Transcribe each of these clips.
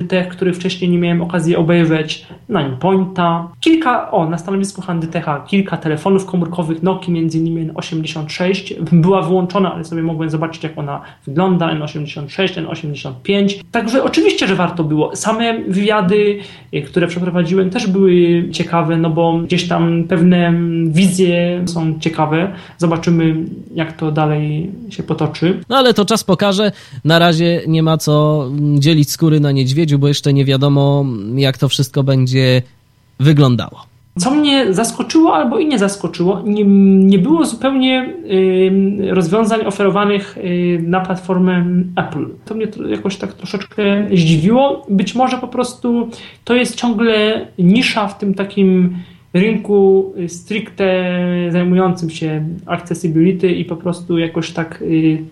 Handytech, który wcześniej nie miałem okazji obejrzeć, Ninepointa, na stanowisku Handytecha kilka telefonów komórkowych Nokii, m.in. N86, była wyłączona, ale sobie mogłem zobaczyć, jak ona wygląda, N86, N85, także oczywiście, że warto było. Same wywiady, które przeprowadziłem, też były ciekawe, no bo gdzieś tam pewne wizje są ciekawe, zobaczymy, jak to dalej się potoczy. No ale to czas pokaże. Na razie nie ma co dzielić skóry na niedźwiedziu, bo jeszcze nie wiadomo, jak to wszystko będzie wyglądało. Co mnie zaskoczyło albo i nie zaskoczyło, nie było zupełnie rozwiązań oferowanych na platformę Apple. To mnie jakoś tak troszeczkę zdziwiło. Być może po prostu to jest ciągle nisza w tym takim rynku stricte zajmującym się accessibility i po prostu jakoś tak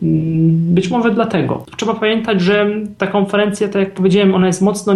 być może dlatego. Trzeba pamiętać, że ta konferencja, tak jak powiedziałem, ona jest mocno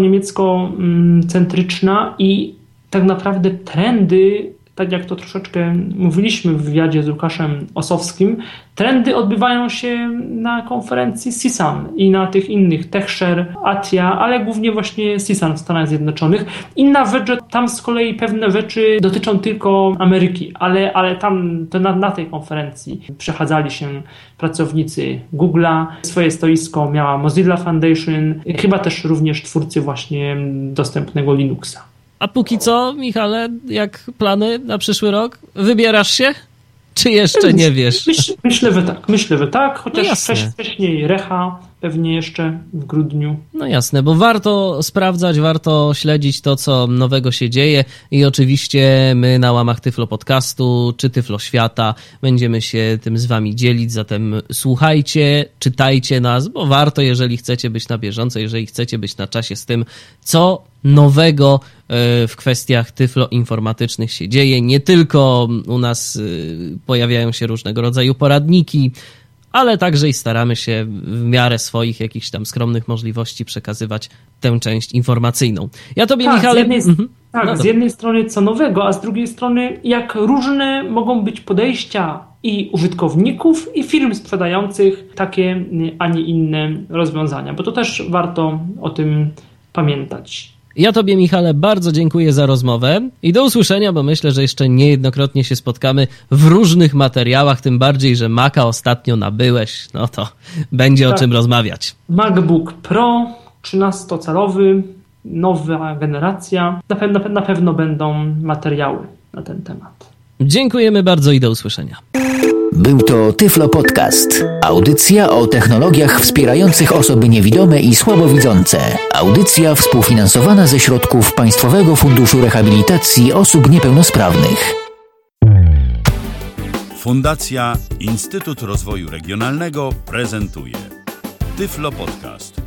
niemiecko-centryczna i tak naprawdę trendy, tak jak to troszeczkę mówiliśmy w wywiadzie z Łukaszem Osowskim, trendy odbywają się na konferencji CSUN i na tych innych TechShare, ATIA, ale głównie właśnie CSUN w Stanach Zjednoczonych. Inna rzecz, że tam z kolei pewne rzeczy dotyczą tylko Ameryki, ale tam to na tej konferencji przechadzali się pracownicy Google'a. Swoje stoisko miała Mozilla Foundation, chyba też również twórcy właśnie dostępnego Linuxa. A póki co, Michale, jak plany na przyszły rok? Wybierasz się? Czy jeszcze nie wiesz? Myślę, że tak, chociaż no wcześniej Recha, pewnie jeszcze w grudniu. No jasne, bo warto sprawdzać, warto śledzić to, co nowego się dzieje i oczywiście my na łamach Tyflo Podcastu czy Tyflo Świata będziemy się tym z wami dzielić, zatem słuchajcie, czytajcie nas, bo warto, jeżeli chcecie być na bieżąco, jeżeli chcecie być na czasie z tym, co nowego w kwestiach tyfloinformatycznych się dzieje. Nie tylko u nas pojawiają się różnego rodzaju poradniki, ale także i staramy się w miarę swoich jakichś tam skromnych możliwości przekazywać tę część informacyjną. Ja tobie, tak, Michale... z jednej strony co nowego, a z drugiej strony jak różne mogą być podejścia i użytkowników, i firm sprzedających takie, a nie inne rozwiązania, bo to też warto o tym pamiętać. Ja tobie, Michale, bardzo dziękuję za rozmowę i do usłyszenia, bo myślę, że jeszcze niejednokrotnie się spotkamy w różnych materiałach, tym bardziej, że Maca ostatnio nabyłeś, no to będzie o czym rozmawiać. MacBook Pro 13-calowy, nowa generacja, na pewno będą materiały na ten temat. Dziękujemy bardzo i do usłyszenia. Był to Tyflo Podcast. Audycja o technologiach wspierających osoby niewidome i słabowidzące. Audycja współfinansowana ze środków Państwowego Funduszu Rehabilitacji Osób Niepełnosprawnych. Fundacja Instytut Rozwoju Regionalnego prezentuje Tyflo Podcast.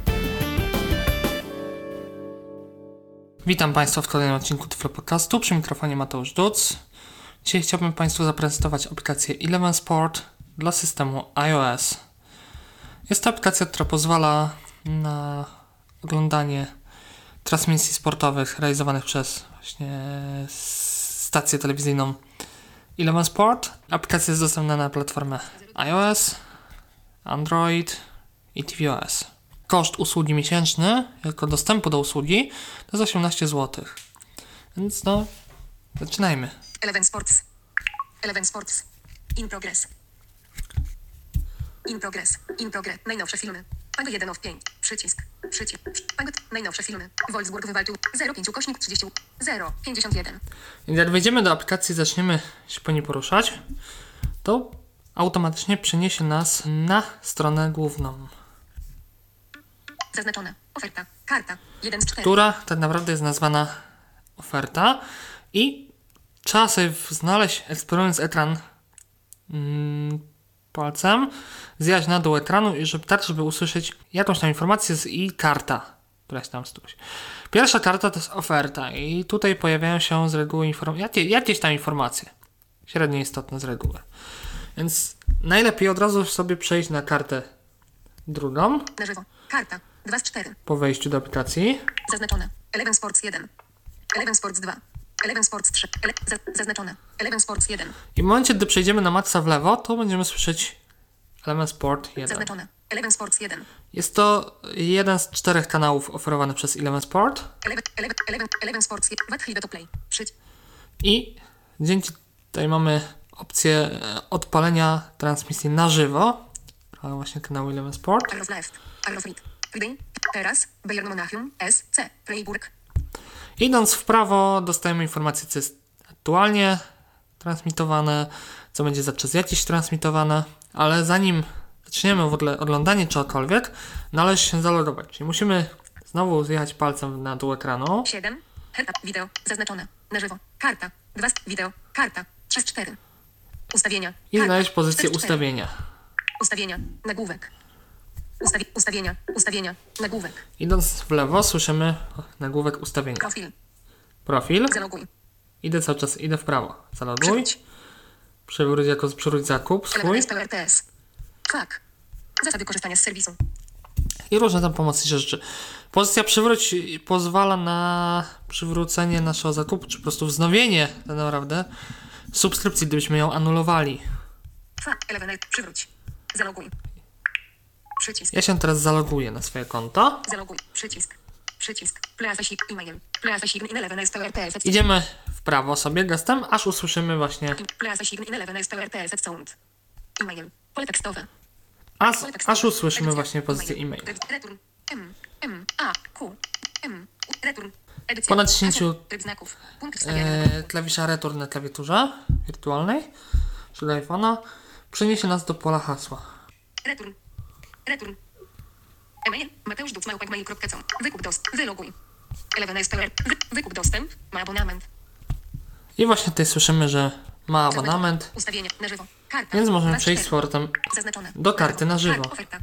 Witam Państwa w kolejnym odcinku Tyflo Podcastu. Przy mikrofonie Mateusz Duc. Dzisiaj chciałbym Państwu zaprezentować aplikację Eleven Sport dla systemu iOS. Jest to aplikacja, która pozwala na oglądanie transmisji sportowych realizowanych przez właśnie stację telewizyjną Eleven Sport. Aplikacja jest dostępna na platformę iOS, Android i tvOS. Koszt usługi miesięczny, jako dostępu do usługi, to jest 18 zł. Więc zaczynajmy. Eleven Sports. Eleven Sports. In progress. In progress. In progress. Najnowsze filmy. Pang 1 of 5. Przycisk. Pang. Najnowsze filmy. Wolfsburg wywalczył 0,5 0,51. Jak wejdziemy do aplikacji i zaczniemy się po niej poruszać, to automatycznie przeniesie nas na stronę główną. Zaznaczone. Oferta. Karta. 1 z 4. Która tak naprawdę jest nazwana oferta i trzeba sobie znaleźć, eksplorując ekran palcem, zjechać na dół ekranu i żeby usłyszeć jakąś tam informację i karta, która jest tam stoi. Pierwsza karta to jest oferta i tutaj pojawiają się z reguły jakieś tam informacje, średnio istotne z reguły. Więc najlepiej od razu sobie przejść na kartę drugą. Na żywo. Karta. 2 z 4. Po wejściu do aplikacji. Zaznaczone. Eleven Sports 1. Eleven Sports 2. Eleven Sports 3. Zaznaczone. Eleven Sports 1. I w momencie, gdy przejdziemy na maksa w lewo, to będziemy słyszeć Eleven Sport 1. Zaznaczone. Eleven Sports 1. Jest to jeden z 4 kanałów oferowany przez Eleven Sport. Eleven Sports 1. Wi-Fi to play. Przycisk. I dzięki tutaj mamy opcję odpalenia transmisji na żywo. Właśnie kanału Eleven Sport. Arrow left. Arrow right. Reading. Teraz. Bayern Monachium. SC. Freiburg. Idąc w prawo dostajemy informację, co jest aktualnie transmitowane, co będzie za czas jakiś transmitowane, ale zanim zaczniemy w ogóle oglądanie czegokolwiek, należy się zalogować. Czyli musimy znowu zjechać palcem na dół ekranu. 7. Herta. Wideo. Zaznaczone. Na żywo. Karta. 2. Wideo. Karta. 3 z 4. Ustawienia. I Karta. znaleźć pozycję 4 z 4. ustawienia. Ustawienia. Nagłówek. Ustawienia. Ustawienia. Nagłówek. Idąc w lewo słyszymy nagłówek ustawienia. Profil. Zaloguj. Idę cały czas, idę w prawo. Zaloguj. Przywróć. Przywróć zakup swój. Element RTS. Fuck. Zasady korzystania z serwisu. I różne tam pomocnicze rzeczy. Pozycja przywróć pozwala na przywrócenie naszego zakupu, czy po prostu wznowienie tak naprawdę subskrypcji, gdybyśmy ją anulowali. Element. Przywróć. Zaloguj. Przycisk. Ja się teraz zaloguję na swoje konto. Zaloguj. Przycisk. Plaza Sign email. Plaza Sign in 11 RTS. Idziemy w prawo sobie gestem, aż usłyszymy właśnie Plaza Sign in 11 RTS sound. E-mail. Pole tekstowe. aż usłyszymy właśnie pozycję e-mail. Return. A Q return. Edycja. Po naciśnięciu Tryb znaków. Punkt wstawiania. klawisza return na klawiaturze wirtualnej, czyli iPhone'a, przeniesie nas do pola hasła. Return. E-mail. Mateusz Duc. Mail.com. Wykup dostęp. Wyloguj. Wykup dostęp. Ma abonament. I właśnie tutaj słyszymy, że ma abonament, Ustawienia na żywo. Karta. więc możemy 2 z przejść z 4. powrotem Zaznaczone. do karty na żywo. Oferta.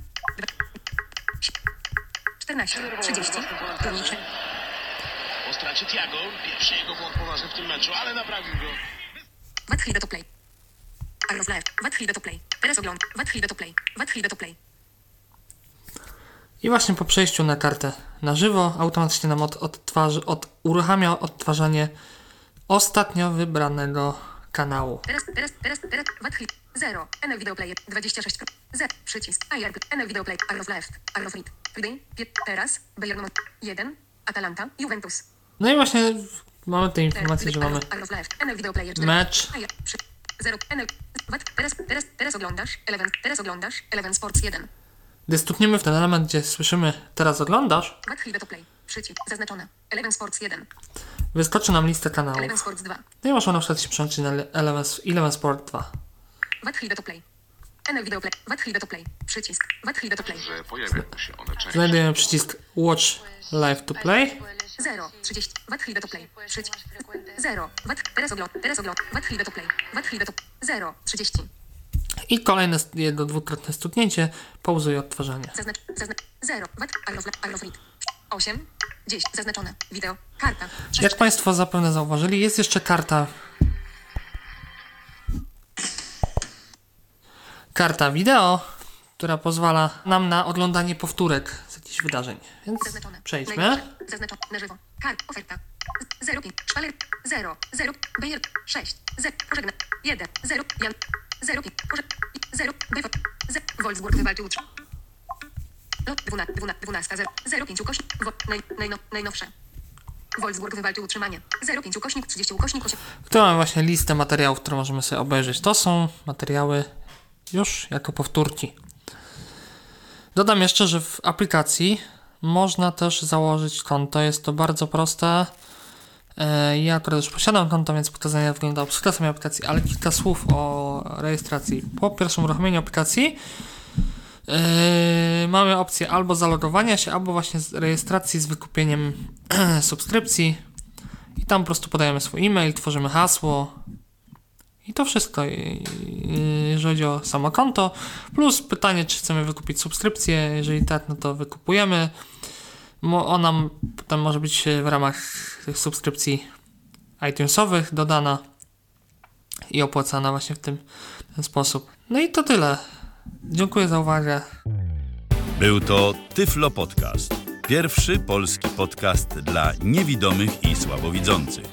14. 30. Graniczne. Po stracie Thiago, pierwszy jego błąd poważny w tym meczu, ale naprawił go. Wi-Fi to play. Arrow left. Wi-Fi to play. Teraz ogląd. Wi-Fi to play. Wi-Fi to play. I właśnie po przejściu na kartę na żywo automatycznie nam uruchamia odtwarzanie ostatnio wybranego kanału. Teraz. Wi-Fi 0. NL Video Player 26. Z. Przycisk. IR. NL Video Player. Arrow left. Arrow right. Reading. Teraz. Bayern 1. Atalanta. Juventus. No i właśnie mamy te informacje, że mamy Arrow left. NL Video Player. mecz. 0. NL. Teraz oglądasz. Eleven Sports 1. Gdy stukniemy w ten element, gdzie słyszymy teraz oglądasz, Wi-Fi to play. Przycisk. Zaznaczone. Eleven Sports 1. wyskoczy nam listę kanałów. Eleven Sports 2. No i można na przykład się przełączyć na Eleven Sport 2. Wi-Fi to play. NL Video Play. Wi-Fi to play. Przycisk. Wi-Fi to play. Że pojawiają się one częściej. Znajdujemy przycisk Watch Live to Play. 0. 30. Wi-Fi to play. Przycisk. 0. Teraz ogląd. Wi-Fi to play. Wi-Fi to 0. 30. I kolejne jedno dwukrotne stuknięcie pauzuje odtwarzanie. 0. Arrow read. 8. 10. Zaznaczone. Wideo. Karta. Jak Państwo zapewne zauważyli, jest jeszcze karta wideo, która pozwala nam na oglądanie powtórek z jakichś wydarzeń. Więc przejdźmy. Zaznaczone. Na żywo. Kart. Oferta. 0. Szwaler. 0. 0. Bayer. 6. 0. Pożegna. 1. 0. Jan. 0. 0. Befort. 0. Wolfsburg wywalczył 3. 12. 0. 5 ukośnik. Najnowsze. Wolfsburg wywalczył utrzymanie. 0,5 ukośnik 30 ukośnik 8. Tu mamy właśnie listę materiałów, które możemy sobie obejrzeć. To są materiały już jako powtórki. Dodam jeszcze, że w aplikacji można też założyć konto. Jest to bardzo proste. Ja akurat już posiadam konto, więc pokazanie wygląda obsługę samej aplikacji, ale kilka słów o rejestracji. Po pierwszym uruchomieniu aplikacji mamy opcję albo zalogowania się, albo właśnie rejestracji z wykupieniem subskrypcji i tam po prostu podajemy swój e-mail, tworzymy hasło i to wszystko, jeżeli chodzi o samo konto, plus pytanie, czy chcemy wykupić subskrypcję. Jeżeli tak, no to wykupujemy. Ona potem może być w ramach tych subskrypcji iTunesowych dodana i opłacana właśnie w ten sposób. No i to tyle. Dziękuję za uwagę. Był to Tyflo Podcast. Pierwszy polski podcast dla niewidomych i słabowidzących.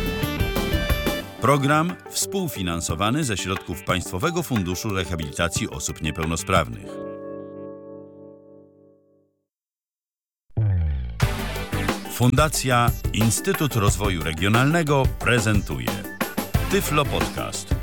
Program współfinansowany ze środków Państwowego Funduszu Rehabilitacji Osób Niepełnosprawnych. Fundacja Instytut Rozwoju Regionalnego prezentuje Tyflo Podcast.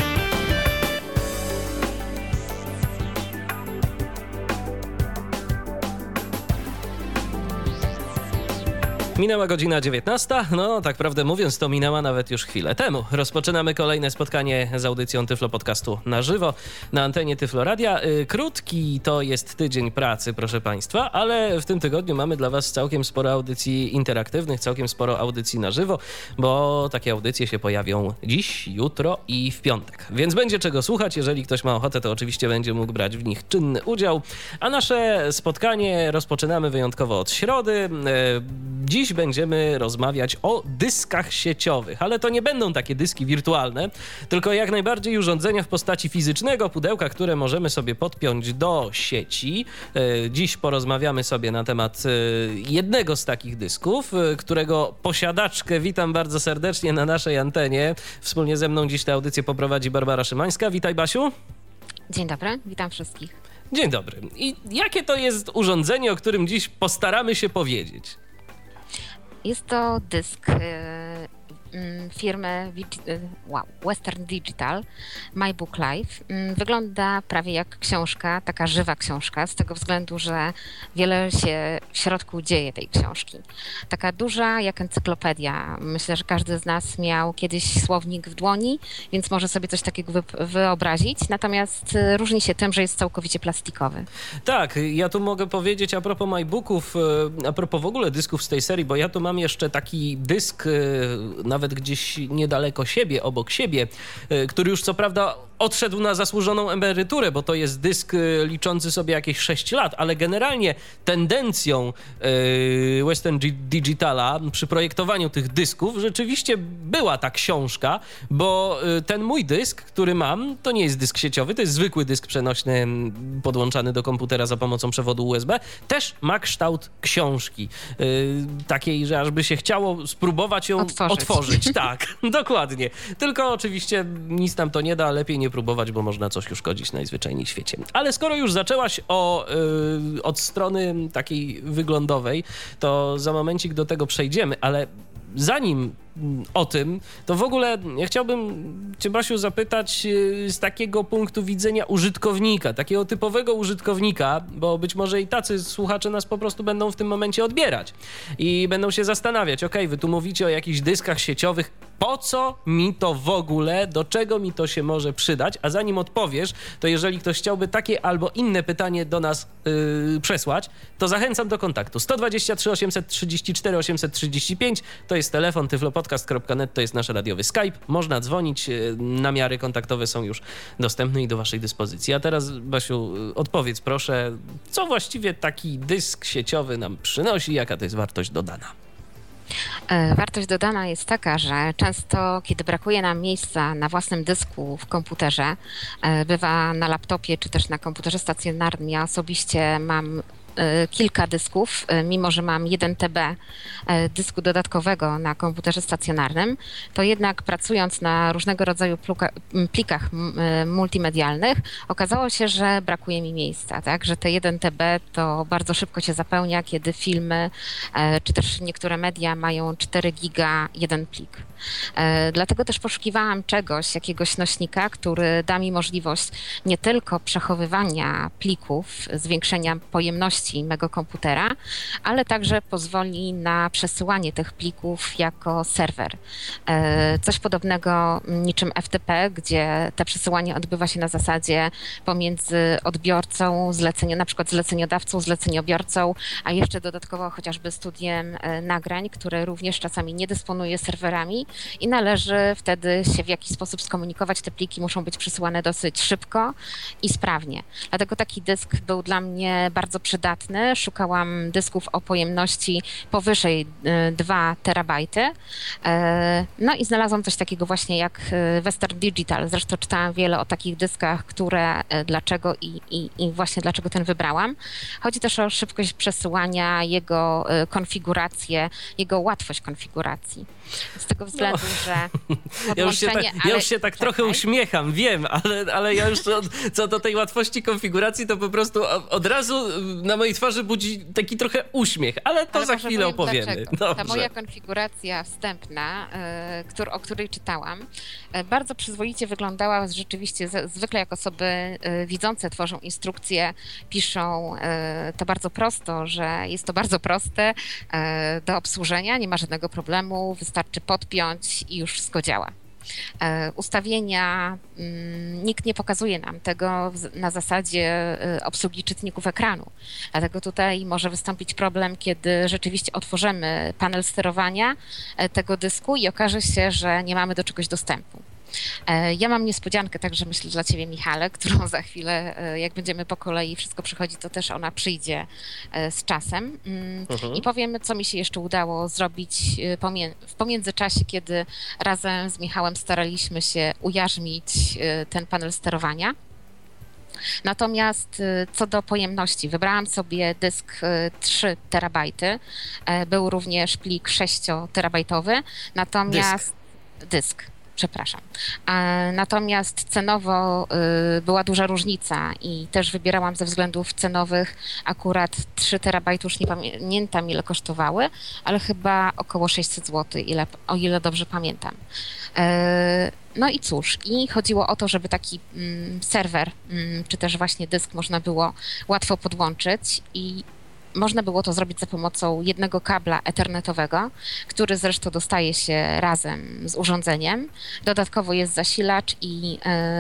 Minęła godzina 19. No, tak prawdę mówiąc, to minęła nawet już chwilę temu. Rozpoczynamy kolejne spotkanie z audycją Tyflo Podcastu na żywo na antenie Tyflo Radia. Krótki to jest tydzień pracy, proszę Państwa, ale w tym tygodniu mamy dla Was całkiem sporo audycji interaktywnych, całkiem sporo audycji na żywo, bo takie audycje się pojawią dziś, jutro i w piątek. Więc będzie czego słuchać. Jeżeli ktoś ma ochotę, to oczywiście będzie mógł brać w nich czynny udział. A nasze spotkanie rozpoczynamy wyjątkowo od środy. Dziś będziemy rozmawiać o dyskach sieciowych, ale to nie będą takie dyski wirtualne, tylko jak najbardziej urządzenia w postaci fizycznego pudełka, które możemy sobie podpiąć do sieci. Dziś porozmawiamy sobie na temat jednego z takich dysków, którego posiadaczkę witam bardzo serdecznie na naszej antenie. Wspólnie ze mną dziś tę audycję poprowadzi Barbara Szymańska. Witaj, Basiu. Dzień dobry, witam wszystkich. Dzień dobry. I jakie to jest urządzenie, o którym dziś postaramy się powiedzieć? Jest to dysk firmy Western Digital, My Book Live. Wygląda prawie jak książka, taka żywa książka, z tego względu, że wiele się w środku dzieje tej książki. Taka duża jak encyklopedia. Myślę, że każdy z nas miał kiedyś słownik w dłoni, więc może sobie coś takiego wyobrazić, natomiast różni się tym, że jest całkowicie plastikowy. Tak, ja tu mogę powiedzieć a propos MyBooków, a propos w ogóle dysków z tej serii, bo ja tu mam jeszcze taki dysk, nawet gdzieś niedaleko siebie, obok siebie, który już co prawda odszedł na zasłużoną emeryturę, bo to jest dysk liczący sobie jakieś 6 lat, ale generalnie tendencją Western Digitala przy projektowaniu tych dysków rzeczywiście była ta książka, bo ten mój dysk, który mam, to nie jest dysk sieciowy, to jest zwykły dysk przenośny podłączany do komputera za pomocą przewodu USB, też ma kształt książki. Takiej, że aż by się chciało spróbować ją otworzyć. Tak, dokładnie. Tylko oczywiście nic nam to nie da, lepiej nie próbować, bo można coś uszkodzić najzwyczajniej w świecie. Ale skoro już zaczęłaś od strony takiej wyglądowej, to za momencik do tego przejdziemy, ale zanim o tym, to w ogóle ja chciałbym Cię, Basiu, zapytać z takiego punktu widzenia użytkownika, takiego typowego użytkownika, bo być może i tacy słuchacze nas po prostu będą w tym momencie odbierać i będą się zastanawiać, wy tu mówicie o jakichś dyskach sieciowych, po co mi to w ogóle, do czego mi to się może przydać, a zanim odpowiesz, to jeżeli ktoś chciałby takie albo inne pytanie do nas przesłać, to zachęcam do kontaktu. 123 834 835 to jest telefon, tyflopodcast.net to jest nasz radiowy Skype, można dzwonić, namiary kontaktowe są już dostępne i do waszej dyspozycji. A teraz, Basiu, odpowiedz proszę, co właściwie taki dysk sieciowy nam przynosi, jaka to jest wartość dodana? Wartość dodana jest taka, że często, kiedy brakuje nam miejsca na własnym dysku w komputerze, bywa na laptopie czy też na komputerze stacjonarnym, ja osobiście mam kilka dysków, mimo że mam 1 TB dysku dodatkowego na komputerze stacjonarnym, to jednak pracując na różnego rodzaju plikach multimedialnych, okazało się, że brakuje mi miejsca, tak? Że te 1 TB to bardzo szybko się zapełnia, kiedy filmy czy też niektóre media mają 4 giga jeden plik. Dlatego też poszukiwałam jakiegoś nośnika, który da mi możliwość nie tylko przechowywania plików, zwiększenia pojemności mego komputera, ale także pozwoli na przesyłanie tych plików jako serwer. Coś podobnego niczym FTP, gdzie to przesyłanie odbywa się na zasadzie pomiędzy odbiorcą, na przykład zleceniodawcą, zleceniobiorcą, a jeszcze dodatkowo chociażby studiem nagrań, które również czasami nie dysponuje serwerami i należy wtedy się w jakiś sposób skomunikować. Te pliki muszą być przesyłane dosyć szybko i sprawnie. Dlatego taki dysk był dla mnie bardzo przydatny. Szukałam dysków o pojemności powyżej 2 terabajty. No i znalazłam coś takiego właśnie jak Western Digital. Zresztą czytałam wiele o takich dyskach, dlaczego i właśnie dlaczego ten wybrałam. Chodzi też o szybkość przesyłania, jego konfigurację, jego łatwość konfiguracji. Z tego względu, że ja już się tak trochę uśmiecham, wiem, ale ja już co do tej łatwości konfiguracji, to po prostu od razu na mojej twarzy budzi taki trochę uśmiech, ale to za chwilę opowiemy. Ta moja konfiguracja wstępna, o której czytałam, bardzo przyzwoicie wyglądała. Rzeczywiście zwykle jak osoby widzące tworzą instrukcje, piszą to bardzo prosto, że jest to bardzo proste do obsłużenia, nie ma żadnego problemu, wystarczy podpiąć i już wszystko działa. Ustawienia, nikt nie pokazuje nam tego na zasadzie obsługi czytników ekranu. Dlatego tutaj może wystąpić problem, kiedy rzeczywiście otworzymy panel sterowania tego dysku i okaże się, że nie mamy do czegoś dostępu. Ja mam niespodziankę także myślę dla Ciebie, Michale, którą za chwilę, jak będziemy po kolei wszystko przychodzi, to też ona przyjdzie z czasem. I powiem, co mi się jeszcze udało zrobić w pomiędzyczasie, kiedy razem z Michałem staraliśmy się ujarzmić ten panel sterowania. Natomiast co do pojemności, wybrałam sobie dysk 3 terabajty, był również plik 6-terabajtowy, natomiast dysk. Przepraszam. Natomiast cenowo była duża różnica i też wybierałam ze względów cenowych akurat 3 terabajty, już nie pamiętam ile kosztowały, ale chyba około 600 zł, o ile dobrze pamiętam. No i cóż, i chodziło o to, żeby taki serwer, czy też właśnie dysk można było łatwo podłączyć i można było to zrobić za pomocą jednego kabla ethernetowego, który zresztą dostaje się razem z urządzeniem. Dodatkowo jest zasilacz i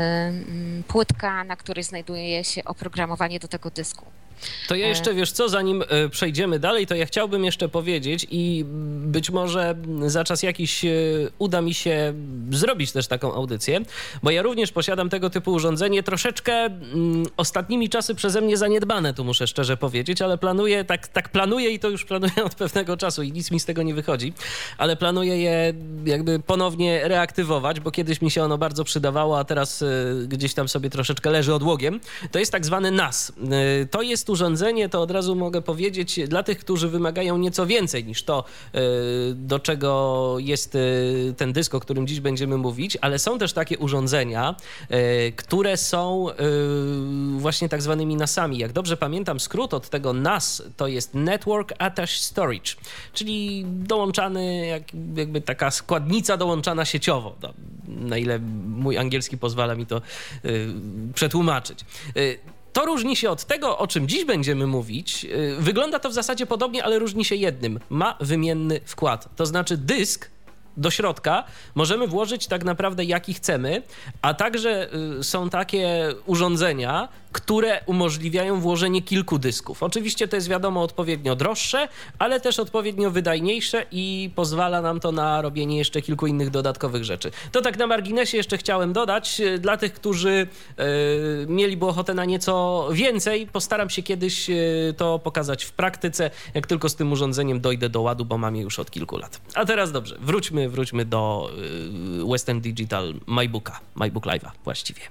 płytka, na której znajduje się oprogramowanie do tego dysku. To ja jeszcze, wiesz co, zanim przejdziemy dalej, to ja chciałbym jeszcze powiedzieć i być może za czas jakiś uda mi się zrobić też taką audycję, bo ja również posiadam tego typu urządzenie, troszeczkę ostatnimi czasy przeze mnie zaniedbane, tu muszę szczerze powiedzieć, ale planuję, tak planuję i to już planuję od pewnego czasu i nic mi z tego nie wychodzi, ale planuję je jakby ponownie reaktywować, bo kiedyś mi się ono bardzo przydawało, a teraz gdzieś tam sobie troszeczkę leży odłogiem. To jest tak zwany NAS. To jest urządzenie, to od razu mogę powiedzieć, dla tych, którzy wymagają nieco więcej niż to, do czego jest ten dysk, o którym dziś będziemy mówić, ale są też takie urządzenia, które są właśnie tak zwanymi NAS-ami. Jak dobrze pamiętam, skrót od tego NAS to jest Network Attached Storage, czyli dołączany, jakby taka składnica dołączana sieciowo, na ile mój angielski pozwala mi to przetłumaczyć. To różni się od tego, o czym dziś będziemy mówić. Wygląda to w zasadzie podobnie, ale różni się jednym. Ma wymienny wkład. To znaczy dysk do środka możemy włożyć tak naprawdę jaki chcemy, a także są takie urządzenia, które umożliwiają włożenie kilku dysków. Oczywiście to jest wiadomo odpowiednio droższe, ale też odpowiednio wydajniejsze i pozwala nam to na robienie jeszcze kilku innych dodatkowych rzeczy. To tak na marginesie jeszcze chciałem dodać. Dla tych, którzy mieliby ochotę na nieco więcej, postaram się kiedyś to pokazać w praktyce, jak tylko z tym urządzeniem dojdę do ładu, bo mam je już od kilku lat. A teraz dobrze, wróćmy do Western Digital MyBook Live'a właściwie.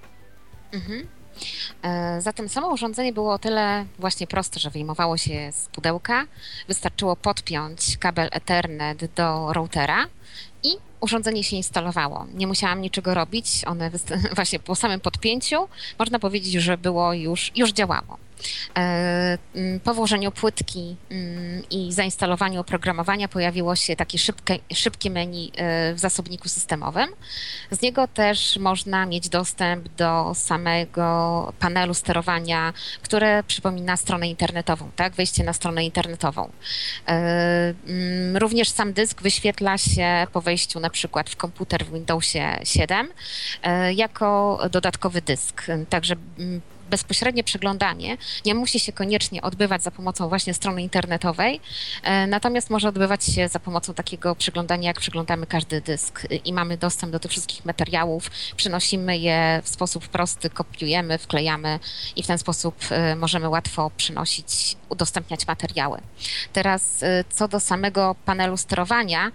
Zatem samo urządzenie było o tyle właśnie proste, że wyjmowało się z pudełka, wystarczyło podpiąć kabel Ethernet do routera i urządzenie się instalowało. Nie musiałam niczego robić, one właśnie po samym podpięciu można powiedzieć, że było już działało. Po włożeniu płytki i zainstalowaniu oprogramowania pojawiło się takie szybkie menu w zasobniku systemowym. Z niego też można mieć dostęp do samego panelu sterowania, które przypomina stronę internetową, tak? Wejście na stronę internetową. Również sam dysk wyświetla się po wejściu na przykład w komputer w Windowsie 7 jako dodatkowy dysk. Także bezpośrednie przeglądanie nie musi się koniecznie odbywać za pomocą właśnie strony internetowej, natomiast może odbywać się za pomocą takiego przeglądania, jak przeglądamy każdy dysk i mamy dostęp do tych wszystkich materiałów, przenosimy je w sposób prosty, kopiujemy, wklejamy i w ten sposób możemy łatwo przenosić, udostępniać materiały. Teraz co do samego panelu sterowania,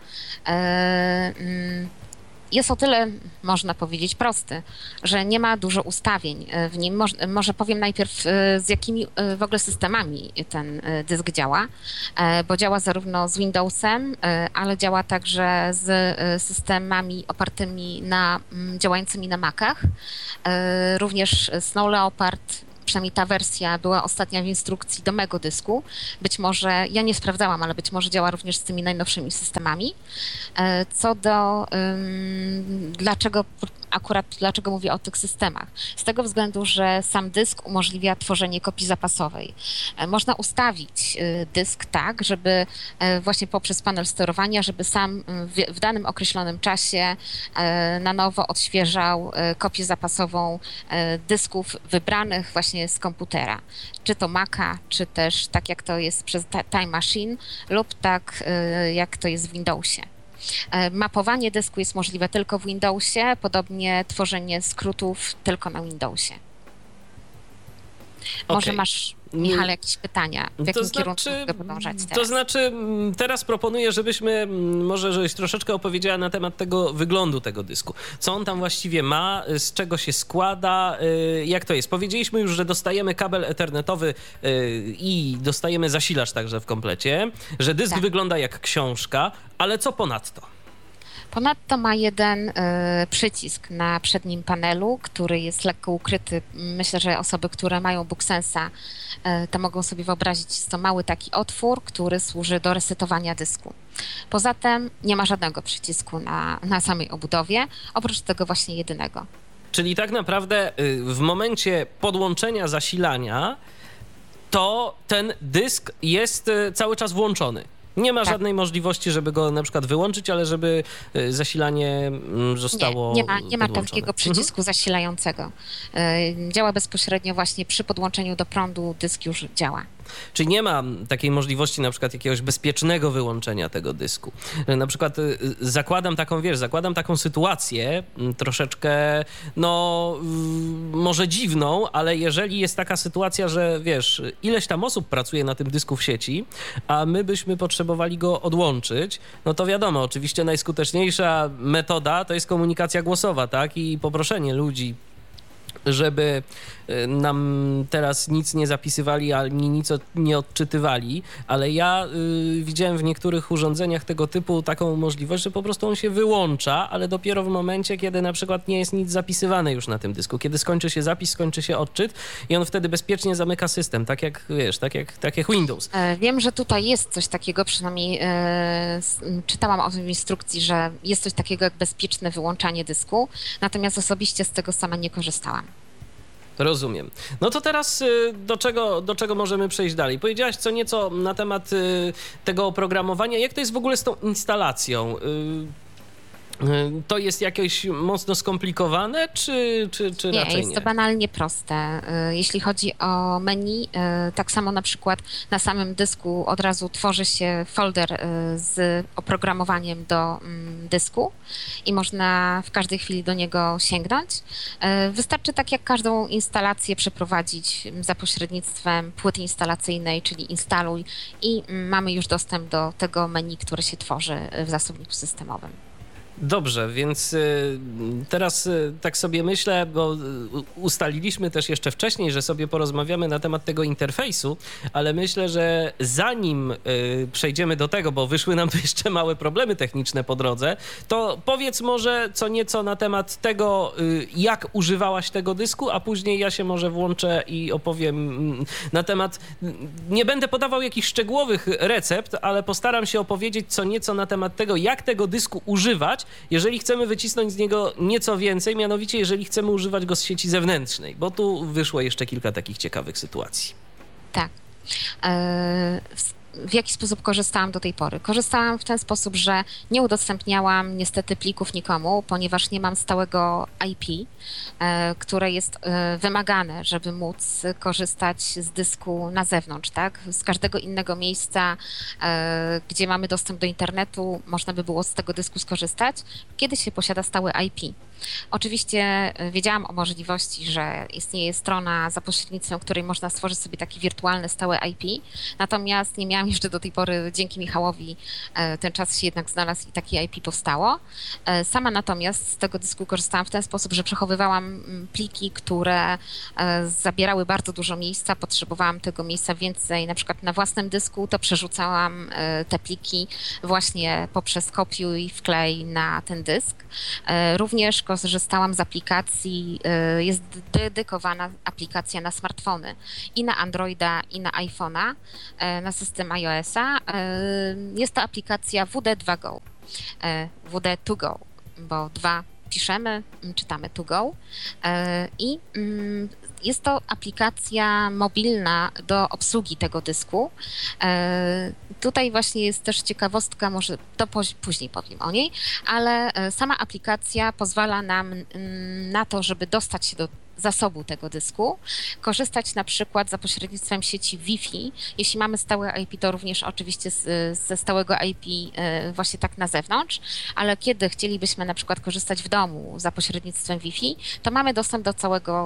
jest o tyle, można powiedzieć, prosty, że nie ma dużo ustawień w nim. Może powiem najpierw, z jakimi w ogóle systemami ten dysk działa, bo działa zarówno z Windowsem, ale działa także z systemami opartymi działającymi na Macach. Również Snow Leopard przynajmniej ta wersja była ostatnia w instrukcji do mego dysku. Być może, ja nie sprawdzałam, ale być może działa również z tymi najnowszymi systemami. Co do dlaczego mówię o tych systemach? Z tego względu, że sam dysk umożliwia tworzenie kopii zapasowej. Można ustawić dysk tak, żeby właśnie poprzez panel sterowania, żeby sam w danym określonym czasie na nowo odświeżał kopię zapasową dysków wybranych właśnie z komputera. Czy to Maca, czy też tak jak to jest przez Time Machine lub tak jak to jest w Windowsie. Mapowanie dysku jest możliwe tylko w Windowsie, podobnie tworzenie skrótów tylko na Windowsie. Może masz, Michał, jakieś pytania? W jakim kierunku mogę podążać teraz? To znaczy, teraz proponuję, żebyś troszeczkę opowiedziała na temat tego wyglądu tego dysku. Co on tam właściwie ma, z czego się składa, jak to jest. Powiedzieliśmy już, że dostajemy kabel ethernetowy i dostajemy zasilacz także w komplecie, że dysk wygląda jak książka, ale co ponadto? Ponadto ma jeden przycisk na przednim panelu, który jest lekko ukryty. Myślę, że osoby, które mają BookSense'a, to mogą sobie wyobrazić, jest to mały taki otwór, który służy do resetowania dysku. Poza tym nie ma żadnego przycisku na samej obudowie, oprócz tego właśnie jedynego. Czyli tak naprawdę w momencie podłączenia zasilania to ten dysk jest cały czas włączony. Nie ma żadnej możliwości, żeby go na przykład wyłączyć, ale żeby zasilanie zostało Nie ma takiego przycisku zasilającego. Działa bezpośrednio właśnie przy podłączeniu do prądu, dysk już działa. Czyli nie ma takiej możliwości na przykład jakiegoś bezpiecznego wyłączenia tego dysku. Na przykład zakładam taką sytuację troszeczkę, może dziwną, ale jeżeli jest taka sytuacja, że ileś tam osób pracuje na tym dysku w sieci, a my byśmy potrzebowali go odłączyć, no to wiadomo, oczywiście najskuteczniejsza metoda to jest komunikacja głosowa, tak? I poproszenie ludzi, żeby nam teraz nic nie zapisywali, ani nic nie odczytywali, ale ja widziałem w niektórych urządzeniach tego typu taką możliwość, że po prostu on się wyłącza, ale dopiero w momencie, kiedy na przykład nie jest nic zapisywane już na tym dysku. Kiedy skończy się zapis, skończy się odczyt i on wtedy bezpiecznie zamyka system, tak jak Windows. Wiem, że tutaj jest coś takiego, przynajmniej czytałam o tym w instrukcji, że jest coś takiego jak bezpieczne wyłączanie dysku, natomiast osobiście z tego sama nie korzystałam. Rozumiem. No to teraz do czego możemy przejść dalej? Powiedziałaś co nieco na temat tego oprogramowania. Jak to jest w ogóle z tą instalacją? To jest jakieś mocno skomplikowane, czy raczej nie? Jest to banalnie proste. Jeśli chodzi o menu, tak samo na przykład na samym dysku od razu tworzy się folder z oprogramowaniem do dysku i można w każdej chwili do niego sięgnąć. Wystarczy tak jak każdą instalację przeprowadzić za pośrednictwem płyty instalacyjnej, czyli instaluj i mamy już dostęp do tego menu, które się tworzy w zasobniku systemowym. Dobrze, więc teraz tak sobie myślę, bo ustaliliśmy też jeszcze wcześniej, że sobie porozmawiamy na temat tego interfejsu, ale myślę, że zanim przejdziemy do tego, bo wyszły nam tu jeszcze małe problemy techniczne po drodze, to powiedz może co nieco na temat tego, jak używałaś tego dysku, a później ja się może włączę i opowiem na temat, nie będę podawał jakichś szczegółowych recept, ale postaram się opowiedzieć co nieco na temat tego, jak tego dysku używać, jeżeli chcemy wycisnąć z niego nieco więcej, mianowicie jeżeli chcemy używać go z sieci zewnętrznej, bo tu wyszło jeszcze kilka takich ciekawych sytuacji. Tak. W jaki sposób korzystałam do tej pory? Korzystałam w ten sposób, że nie udostępniałam niestety plików nikomu, ponieważ nie mam stałego IP, które jest wymagane, żeby móc korzystać z dysku na zewnątrz, tak? Z każdego innego miejsca, gdzie mamy dostęp do internetu, można by było z tego dysku skorzystać, kiedy się posiada stałe IP. Oczywiście wiedziałam o możliwości, że istnieje strona, za pośrednictwem której można stworzyć sobie takie wirtualne stałe IP, natomiast nie miałam miałam jeszcze do tej pory, dzięki Michałowi, ten czas się jednak znalazł i takie IP powstało. Sama natomiast z tego dysku korzystałam w ten sposób, że przechowywałam pliki, które zabierały bardzo dużo miejsca, potrzebowałam tego miejsca więcej, na przykład na własnym dysku, to przerzucałam te pliki właśnie poprzez kopiuj i wklej na ten dysk. Również korzystałam z aplikacji, jest dedykowana aplikacja na smartfony i na Androida, i na iPhone'a, na system iOS-a. Jest to aplikacja WD2Go, WD2Go, bo 2 piszemy, czytamy to go i jest to aplikacja mobilna do obsługi tego dysku. Tutaj właśnie jest też ciekawostka, może to później powiem o niej, ale sama aplikacja pozwala nam na to, żeby dostać się do zasobu tego dysku, korzystać na przykład za pośrednictwem sieci Wi-Fi. Jeśli mamy stałe IP, to również oczywiście ze stałego IP właśnie tak na zewnątrz, ale kiedy chcielibyśmy na przykład korzystać w domu za pośrednictwem Wi-Fi, to mamy dostęp do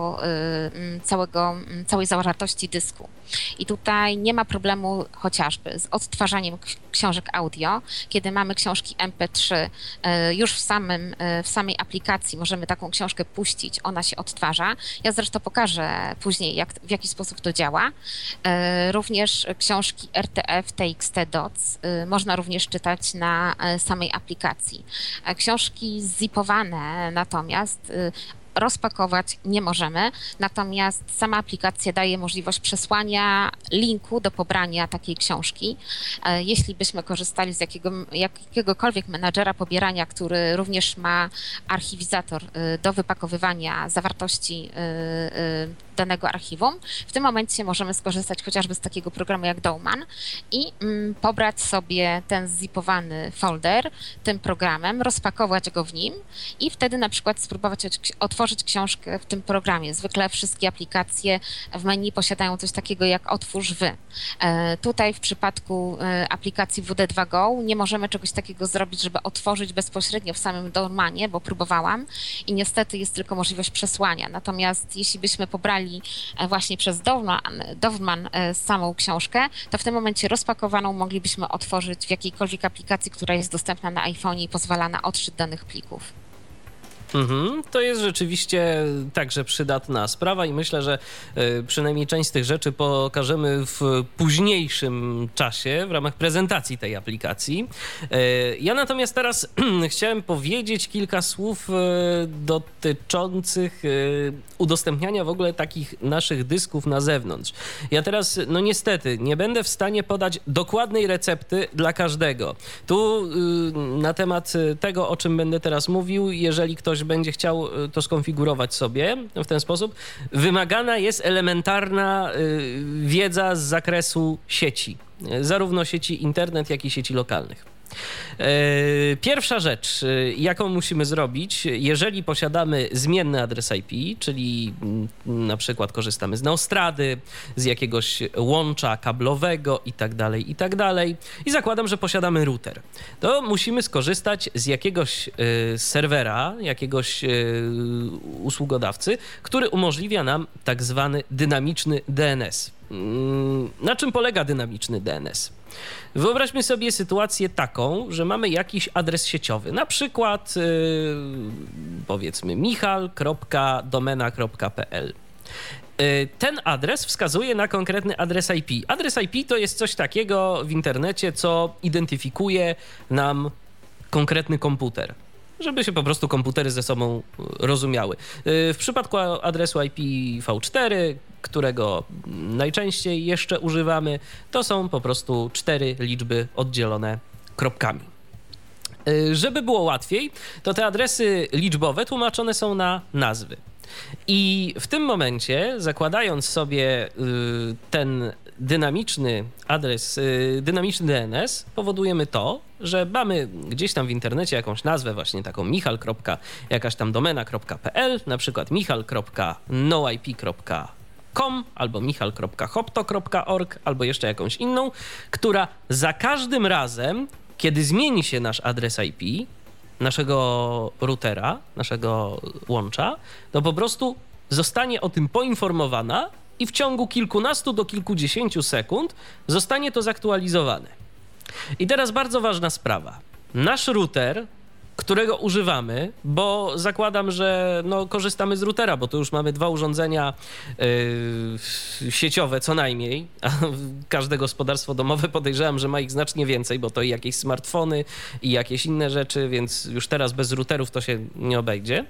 całej zawartości dysku. I tutaj nie ma problemu chociażby z odtwarzaniem książek audio. Kiedy mamy książki MP3, już w samej aplikacji możemy taką książkę puścić, ona się odtwarza. Ja zresztą pokażę później, w jaki sposób to działa. Również książki RTF, TXT, DOC można również czytać na samej aplikacji. Książki zipowane natomiast rozpakować nie możemy, natomiast sama aplikacja daje możliwość przesłania linku do pobrania takiej książki. Jeśli byśmy korzystali z jakiegokolwiek menadżera pobierania, który również ma archiwizator do wypakowywania zawartości danego archiwum, w tym momencie możemy skorzystać chociażby z takiego programu jak Dowman i pobrać sobie ten zipowany folder tym programem, rozpakować go w nim i wtedy na przykład spróbować otworzyć książkę w tym programie. Zwykle wszystkie aplikacje w menu posiadają coś takiego jak otwórz wy. Tutaj w przypadku aplikacji WD2Go nie możemy czegoś takiego zrobić, żeby otworzyć bezpośrednio w samym Dowmanie, bo próbowałam i niestety jest tylko możliwość przesłania. Natomiast jeśli byśmy pobrali właśnie przez Dowman samą książkę, to w tym momencie rozpakowaną moglibyśmy otworzyć w jakiejkolwiek aplikacji, która jest dostępna na iPhone i pozwala na odczyt danych plików. To jest rzeczywiście także przydatna sprawa i myślę, że przynajmniej część z tych rzeczy pokażemy w późniejszym czasie w ramach prezentacji tej aplikacji. Ja natomiast teraz chciałem powiedzieć kilka słów dotyczących udostępniania w ogóle takich naszych dysków na zewnątrz. Ja teraz, no niestety, nie będę w stanie podać dokładnej recepty dla każdego. Tu na temat tego, o czym będę teraz mówił, jeżeli ktoś będzie chciał to skonfigurować sobie w ten sposób, wymagana jest elementarna wiedza z zakresu sieci, zarówno sieci internet, jak i sieci lokalnych. Pierwsza rzecz, jaką musimy zrobić, jeżeli posiadamy zmienny adres IP, czyli na przykład korzystamy z Neostrady, z jakiegoś łącza kablowego i tak dalej, i zakładam, że posiadamy router, to musimy skorzystać z jakiegoś serwera, jakiegoś usługodawcy, który umożliwia nam tak zwany dynamiczny DNS. Na czym polega dynamiczny DNS? Wyobraźmy sobie sytuację taką, że mamy jakiś adres sieciowy, na przykład powiedzmy michal.domena.pl. Ten adres wskazuje na konkretny adres IP. Adres IP to jest coś takiego w internecie, co identyfikuje nam konkretny komputer, żeby się po prostu komputery ze sobą rozumiały. W przypadku adresu IPv4, którego najczęściej jeszcze używamy, to są po prostu 4 liczby oddzielone kropkami. Żeby było łatwiej, to te adresy liczbowe tłumaczone są na nazwy. I w tym momencie, zakładając sobie ten dynamiczny adres, dynamiczny DNS, powodujemy to, że mamy gdzieś tam w internecie jakąś nazwę właśnie taką michal.domena.pl, na przykład michal.noip.com albo michal.hopto.org albo jeszcze jakąś inną, która za każdym razem, kiedy zmieni się nasz adres IP, naszego routera, naszego łącza, to po prostu zostanie o tym poinformowana i w ciągu kilkunastu do kilkudziesięciu sekund zostanie to zaktualizowane. I teraz bardzo ważna sprawa. Nasz router, którego używamy, bo zakładam, że korzystamy z routera, bo tu już mamy 2 urządzenia sieciowe co najmniej, a każde gospodarstwo domowe podejrzewam, że ma ich znacznie więcej, bo to i jakieś smartfony, i jakieś inne rzeczy, więc już teraz bez routerów to się nie obejdzie.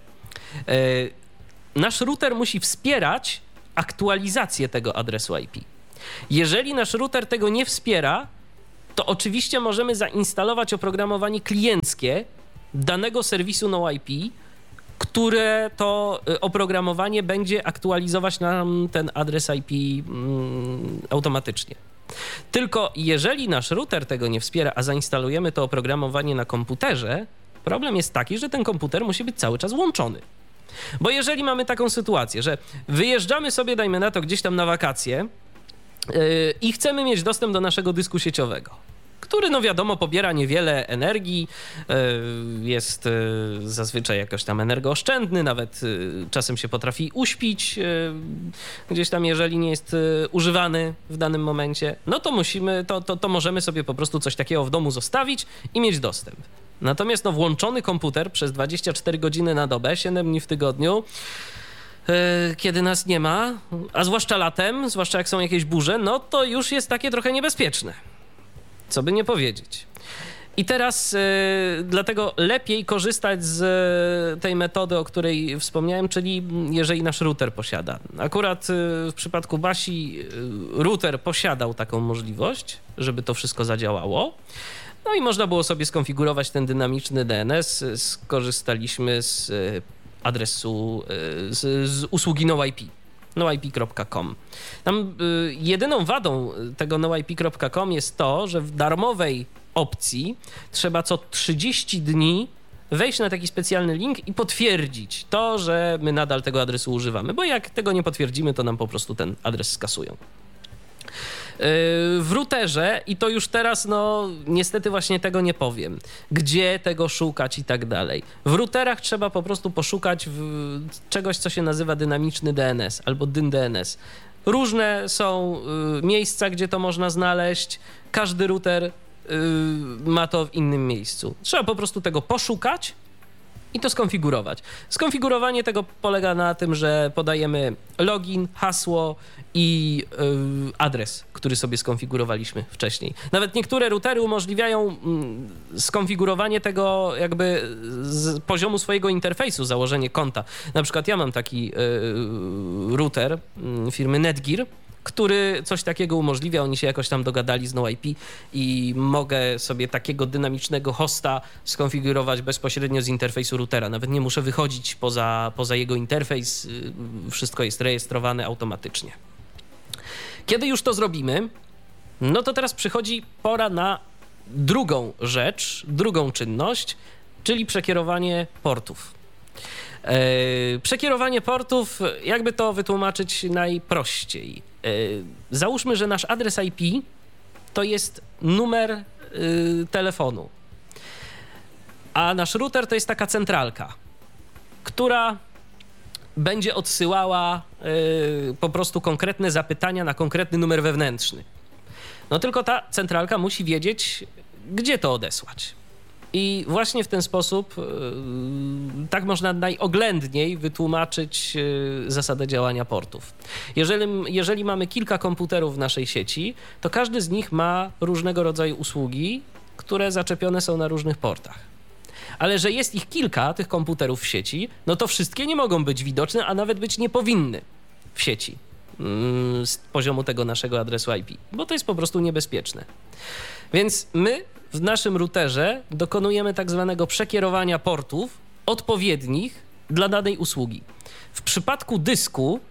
Nasz router musi wspierać aktualizację tego adresu IP. Jeżeli nasz router tego nie wspiera, to oczywiście możemy zainstalować oprogramowanie klienckie danego serwisu NoIP, które to oprogramowanie będzie aktualizować nam ten adres IP automatycznie. Tylko jeżeli nasz router tego nie wspiera, a zainstalujemy to oprogramowanie na komputerze, problem jest taki, że ten komputer musi być cały czas włączony. Bo jeżeli mamy taką sytuację, że wyjeżdżamy sobie, dajmy na to, gdzieś tam na wakacje i chcemy mieć dostęp do naszego dysku sieciowego, który, wiadomo, pobiera niewiele energii, jest zazwyczaj jakoś tam energooszczędny, nawet czasem się potrafi uśpić gdzieś tam, jeżeli nie jest używany w danym momencie, to możemy sobie po prostu coś takiego w domu zostawić i mieć dostęp. Natomiast włączony komputer przez 24 godziny na dobę, 7 dni w tygodniu, kiedy nas nie ma, a zwłaszcza latem, zwłaszcza jak są jakieś burze, to już jest takie trochę niebezpieczne. Co by nie powiedzieć. I teraz dlatego lepiej korzystać z tej metody, o której wspomniałem, czyli jeżeli nasz router posiada. Akurat w przypadku Basi router posiadał taką możliwość, żeby to wszystko zadziałało. I można było sobie skonfigurować ten dynamiczny DNS. Skorzystaliśmy z adresu, z usługi NoIP. noip.com. Tam jedyną wadą tego noip.com jest to, że w darmowej opcji trzeba co 30 dni wejść na taki specjalny link i potwierdzić to, że my nadal tego adresu używamy, bo jak tego nie potwierdzimy, to nam po prostu ten adres skasują. W routerze, i to już teraz niestety właśnie tego nie powiem, gdzie tego szukać i tak dalej. W routerach trzeba po prostu poszukać czegoś, co się nazywa dynamiczny DNS albo DynDNS. Różne są miejsca, gdzie to można znaleźć. Każdy router ma to w innym miejscu. Trzeba po prostu tego poszukać i to skonfigurować. Skonfigurowanie tego polega na tym, że podajemy login, hasło i adres, który sobie skonfigurowaliśmy wcześniej. Nawet niektóre routery umożliwiają skonfigurowanie tego jakby z poziomu swojego interfejsu, założenie konta. Na przykład ja mam taki router firmy Netgear, który coś takiego umożliwia. Oni się jakoś tam dogadali z NoIP i mogę sobie takiego dynamicznego hosta skonfigurować bezpośrednio z interfejsu routera. Nawet nie muszę wychodzić poza jego interfejs. Wszystko jest rejestrowane automatycznie. Kiedy już to zrobimy, to teraz przychodzi pora na drugą rzecz, drugą czynność, czyli przekierowanie portów. Przekierowanie portów, jakby to wytłumaczyć najprościej. Załóżmy, że nasz adres IP to jest numer telefonu, a nasz router to jest taka centralka, która będzie odsyłała po prostu konkretne zapytania na konkretny numer wewnętrzny. Tylko ta centralka musi wiedzieć, gdzie to odesłać. I właśnie w ten sposób tak można najoględniej wytłumaczyć zasadę działania portów. Jeżeli mamy kilka komputerów w naszej sieci, to każdy z nich ma różnego rodzaju usługi, które zaczepione są na różnych portach. Ale że jest ich kilka, tych komputerów w sieci, to wszystkie nie mogą być widoczne, a nawet być nie powinny w sieci z poziomu tego naszego adresu IP, bo to jest po prostu niebezpieczne. Więc my w naszym routerze dokonujemy tak zwanego przekierowania portów odpowiednich dla danej usługi. W przypadku dysku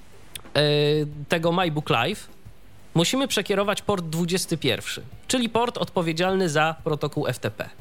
tego MyBook Live musimy przekierować port 21, czyli port odpowiedzialny za protokół FTP.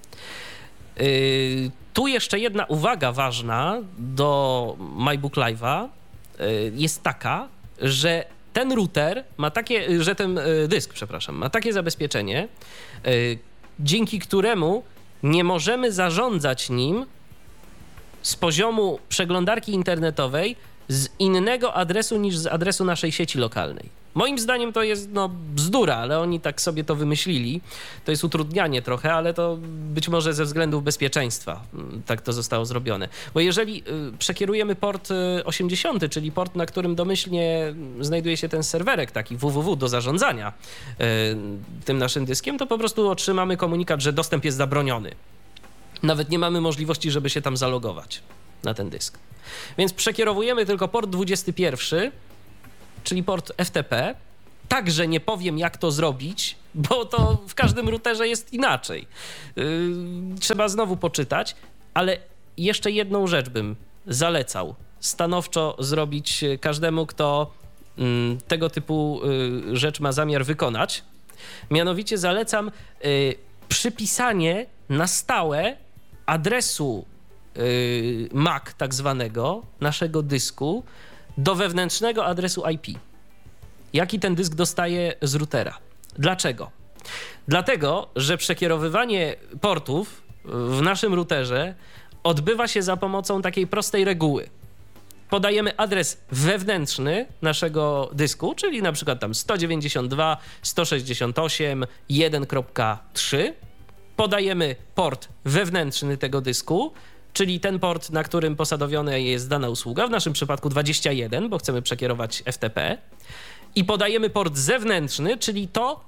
Tu jeszcze jedna uwaga ważna do MyBook Live'a jest taka, że ten router ma ten dysk, ma takie zabezpieczenie, dzięki któremu nie możemy zarządzać nim z poziomu przeglądarki internetowej z innego adresu niż z adresu naszej sieci lokalnej. Moim zdaniem to jest bzdura, ale oni tak sobie to wymyślili. To jest utrudnianie trochę, ale to być może ze względów bezpieczeństwa tak to zostało zrobione. Bo jeżeli przekierujemy port 80, czyli port, na którym domyślnie znajduje się ten serwerek taki www do zarządzania tym naszym dyskiem, to po prostu otrzymamy komunikat, że dostęp jest zabroniony. Nawet nie mamy możliwości, żeby się tam zalogować na ten dysk. Więc przekierowujemy tylko port 21, czyli port FTP. Także nie powiem, jak to zrobić, bo to w każdym routerze jest inaczej. Trzeba znowu poczytać, ale jeszcze jedną rzecz bym zalecał stanowczo zrobić każdemu, kto tego typu rzecz ma zamiar wykonać. Mianowicie zalecam przypisanie na stałe adresu MAC tak zwanego naszego dysku do wewnętrznego adresu IP, jaki ten dysk dostaje z routera. Dlaczego? Dlatego, że przekierowywanie portów w naszym routerze odbywa się za pomocą takiej prostej reguły. Podajemy adres wewnętrzny naszego dysku, czyli na przykład tam 192.168.1.3. Podajemy port wewnętrzny tego dysku, czyli ten port, na którym posadowiona jest dana usługa, w naszym przypadku 21, bo chcemy przekierować FTP. I podajemy port zewnętrzny, czyli to,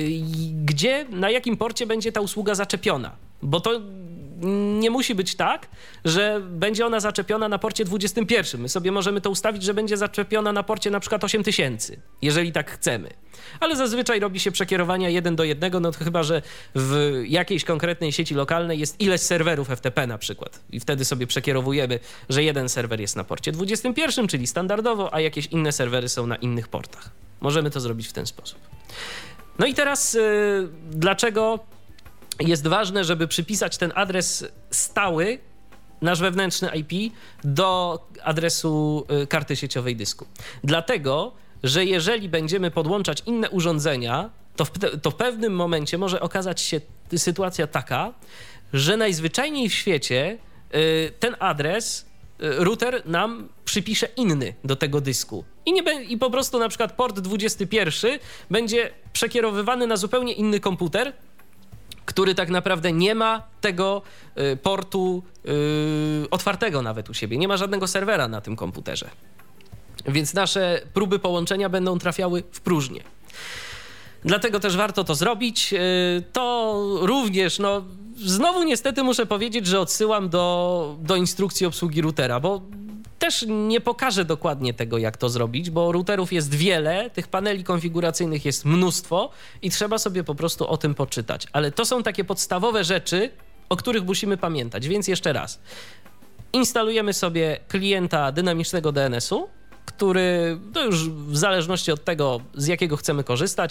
na jakim porcie będzie ta usługa zaczepiona. Bo to nie musi być tak, że będzie ona zaczepiona na porcie 21. My sobie możemy to ustawić, że będzie zaczepiona na porcie na przykład 8000, jeżeli tak chcemy. Ale zazwyczaj robi się przekierowania 1 do 1, no to chyba, że w jakiejś konkretnej sieci lokalnej jest ileś serwerów FTP na przykład. I wtedy sobie przekierowujemy, że jeden serwer jest na porcie 21, czyli standardowo, a jakieś inne serwery są na innych portach. Możemy to zrobić w ten sposób. No i teraz dlaczego jest ważne, żeby przypisać ten adres stały, nasz wewnętrzny IP, do adresu karty sieciowej dysku? Dlatego, że jeżeli będziemy podłączać inne urządzenia, to w pewnym momencie może okazać się sytuacja taka, że najzwyczajniej w świecie ten adres router nam przypisze inny do tego dysku. I po prostu na przykład port 21 będzie przekierowywany na zupełnie inny komputer, który tak naprawdę nie ma tego portu otwartego nawet u siebie. Nie ma żadnego serwera na tym komputerze. Więc nasze próby połączenia będą trafiały w próżnię. Dlatego też warto to zrobić. To również, znowu niestety muszę powiedzieć, że odsyłam do instrukcji obsługi routera, bo też nie pokażę dokładnie tego, jak to zrobić, bo routerów jest wiele, tych paneli konfiguracyjnych jest mnóstwo i trzeba sobie po prostu o tym poczytać. Ale to są takie podstawowe rzeczy, o których musimy pamiętać. Więc jeszcze raz. Instalujemy sobie klienta dynamicznego DNS-u, który to już w zależności od tego, z jakiego chcemy korzystać.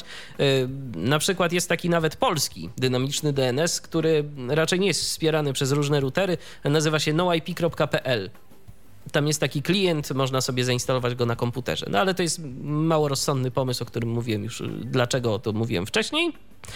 Na przykład jest taki nawet polski dynamiczny DNS, który raczej nie jest wspierany przez różne routery. Nazywa się noip.pl. Tam jest taki klient, można sobie zainstalować go na komputerze. No ale to jest mało rozsądny pomysł, o którym mówiłem już, dlaczego to mówiłem wcześniej.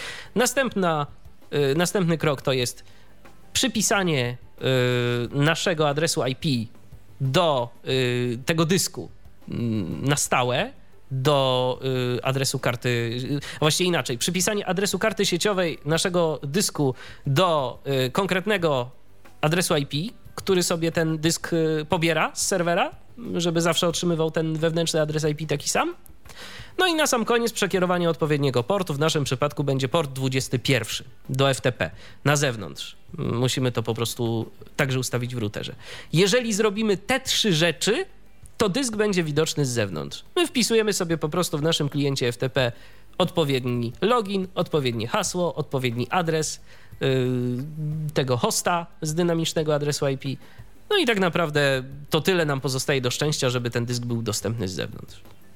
Następny krok to jest przypisanie naszego adresu IP do tego dysku na stałe, do adresu karty, właściwie inaczej, przypisanie adresu karty sieciowej naszego dysku do konkretnego adresu IP, który sobie ten dysk pobiera z serwera, żeby zawsze otrzymywał ten wewnętrzny adres IP taki sam. No i na sam koniec przekierowanie odpowiedniego portu. W naszym przypadku będzie port 21 do FTP na zewnątrz. Musimy to po prostu także ustawić w routerze. Jeżeli zrobimy te 3 rzeczy, to dysk będzie widoczny z zewnątrz. My wpisujemy sobie po prostu w naszym kliencie FTP odpowiedni login, odpowiednie hasło, odpowiedni adres tego hosta z dynamicznego adresu IP. No i tak naprawdę to tyle nam pozostaje do szczęścia, żeby ten dysk był dostępny z zewnątrz.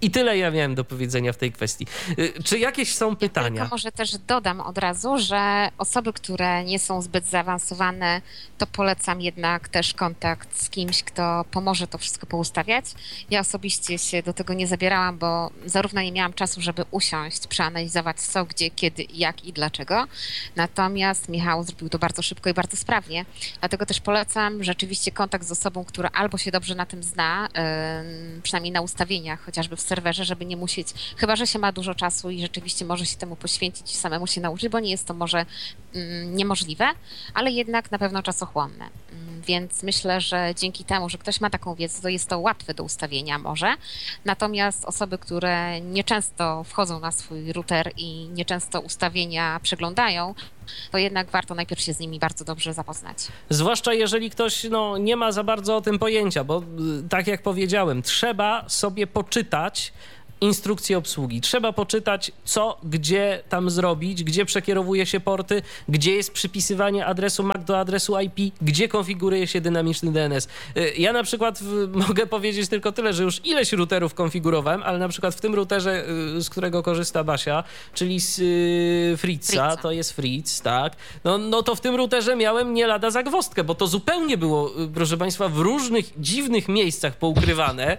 I tyle ja miałem do powiedzenia w tej kwestii. Czy jakieś są pytania? Tylko może też dodam od razu, że osoby, które nie są zbyt zaawansowane, to polecam jednak też kontakt z kimś, kto pomoże to wszystko poustawiać. Ja osobiście się do tego nie zabierałam, bo zarówno nie miałam czasu, żeby usiąść, przeanalizować co, gdzie, kiedy, jak i dlaczego. Natomiast Michał zrobił to bardzo szybko i bardzo sprawnie. Dlatego też polecam rzeczywiście kontakt z osobą, która albo się dobrze na tym zna, przynajmniej na ustawieniach, chociażby w serwerze, żeby nie musieć, chyba że się ma dużo czasu i rzeczywiście może się temu poświęcić i samemu się nauczyć, bo nie jest to może niemożliwe, ale jednak na pewno czasochłonne. Więc myślę, że dzięki temu, że ktoś ma taką wiedzę, to jest to łatwe do ustawienia może. Natomiast osoby, które nieczęsto wchodzą na swój router i nieczęsto ustawienia przeglądają, to jednak warto najpierw się z nimi bardzo dobrze zapoznać. Zwłaszcza jeżeli ktoś nie ma za bardzo o tym pojęcia, bo tak jak powiedziałem, trzeba sobie poczytać instrukcję obsługi. Trzeba poczytać, co, gdzie tam zrobić, gdzie przekierowuje się porty, gdzie jest przypisywanie adresu MAC do adresu IP, gdzie konfiguruje się dynamiczny DNS. Ja na przykład mogę powiedzieć tylko tyle, że już ileś routerów konfigurowałem, ale na przykład w tym routerze, z którego korzysta Basia, czyli z Fritza, to jest Fritz, tak, no to w tym routerze miałem nie lada zagwozdkę, bo to zupełnie było, proszę Państwa, w różnych dziwnych miejscach poukrywane,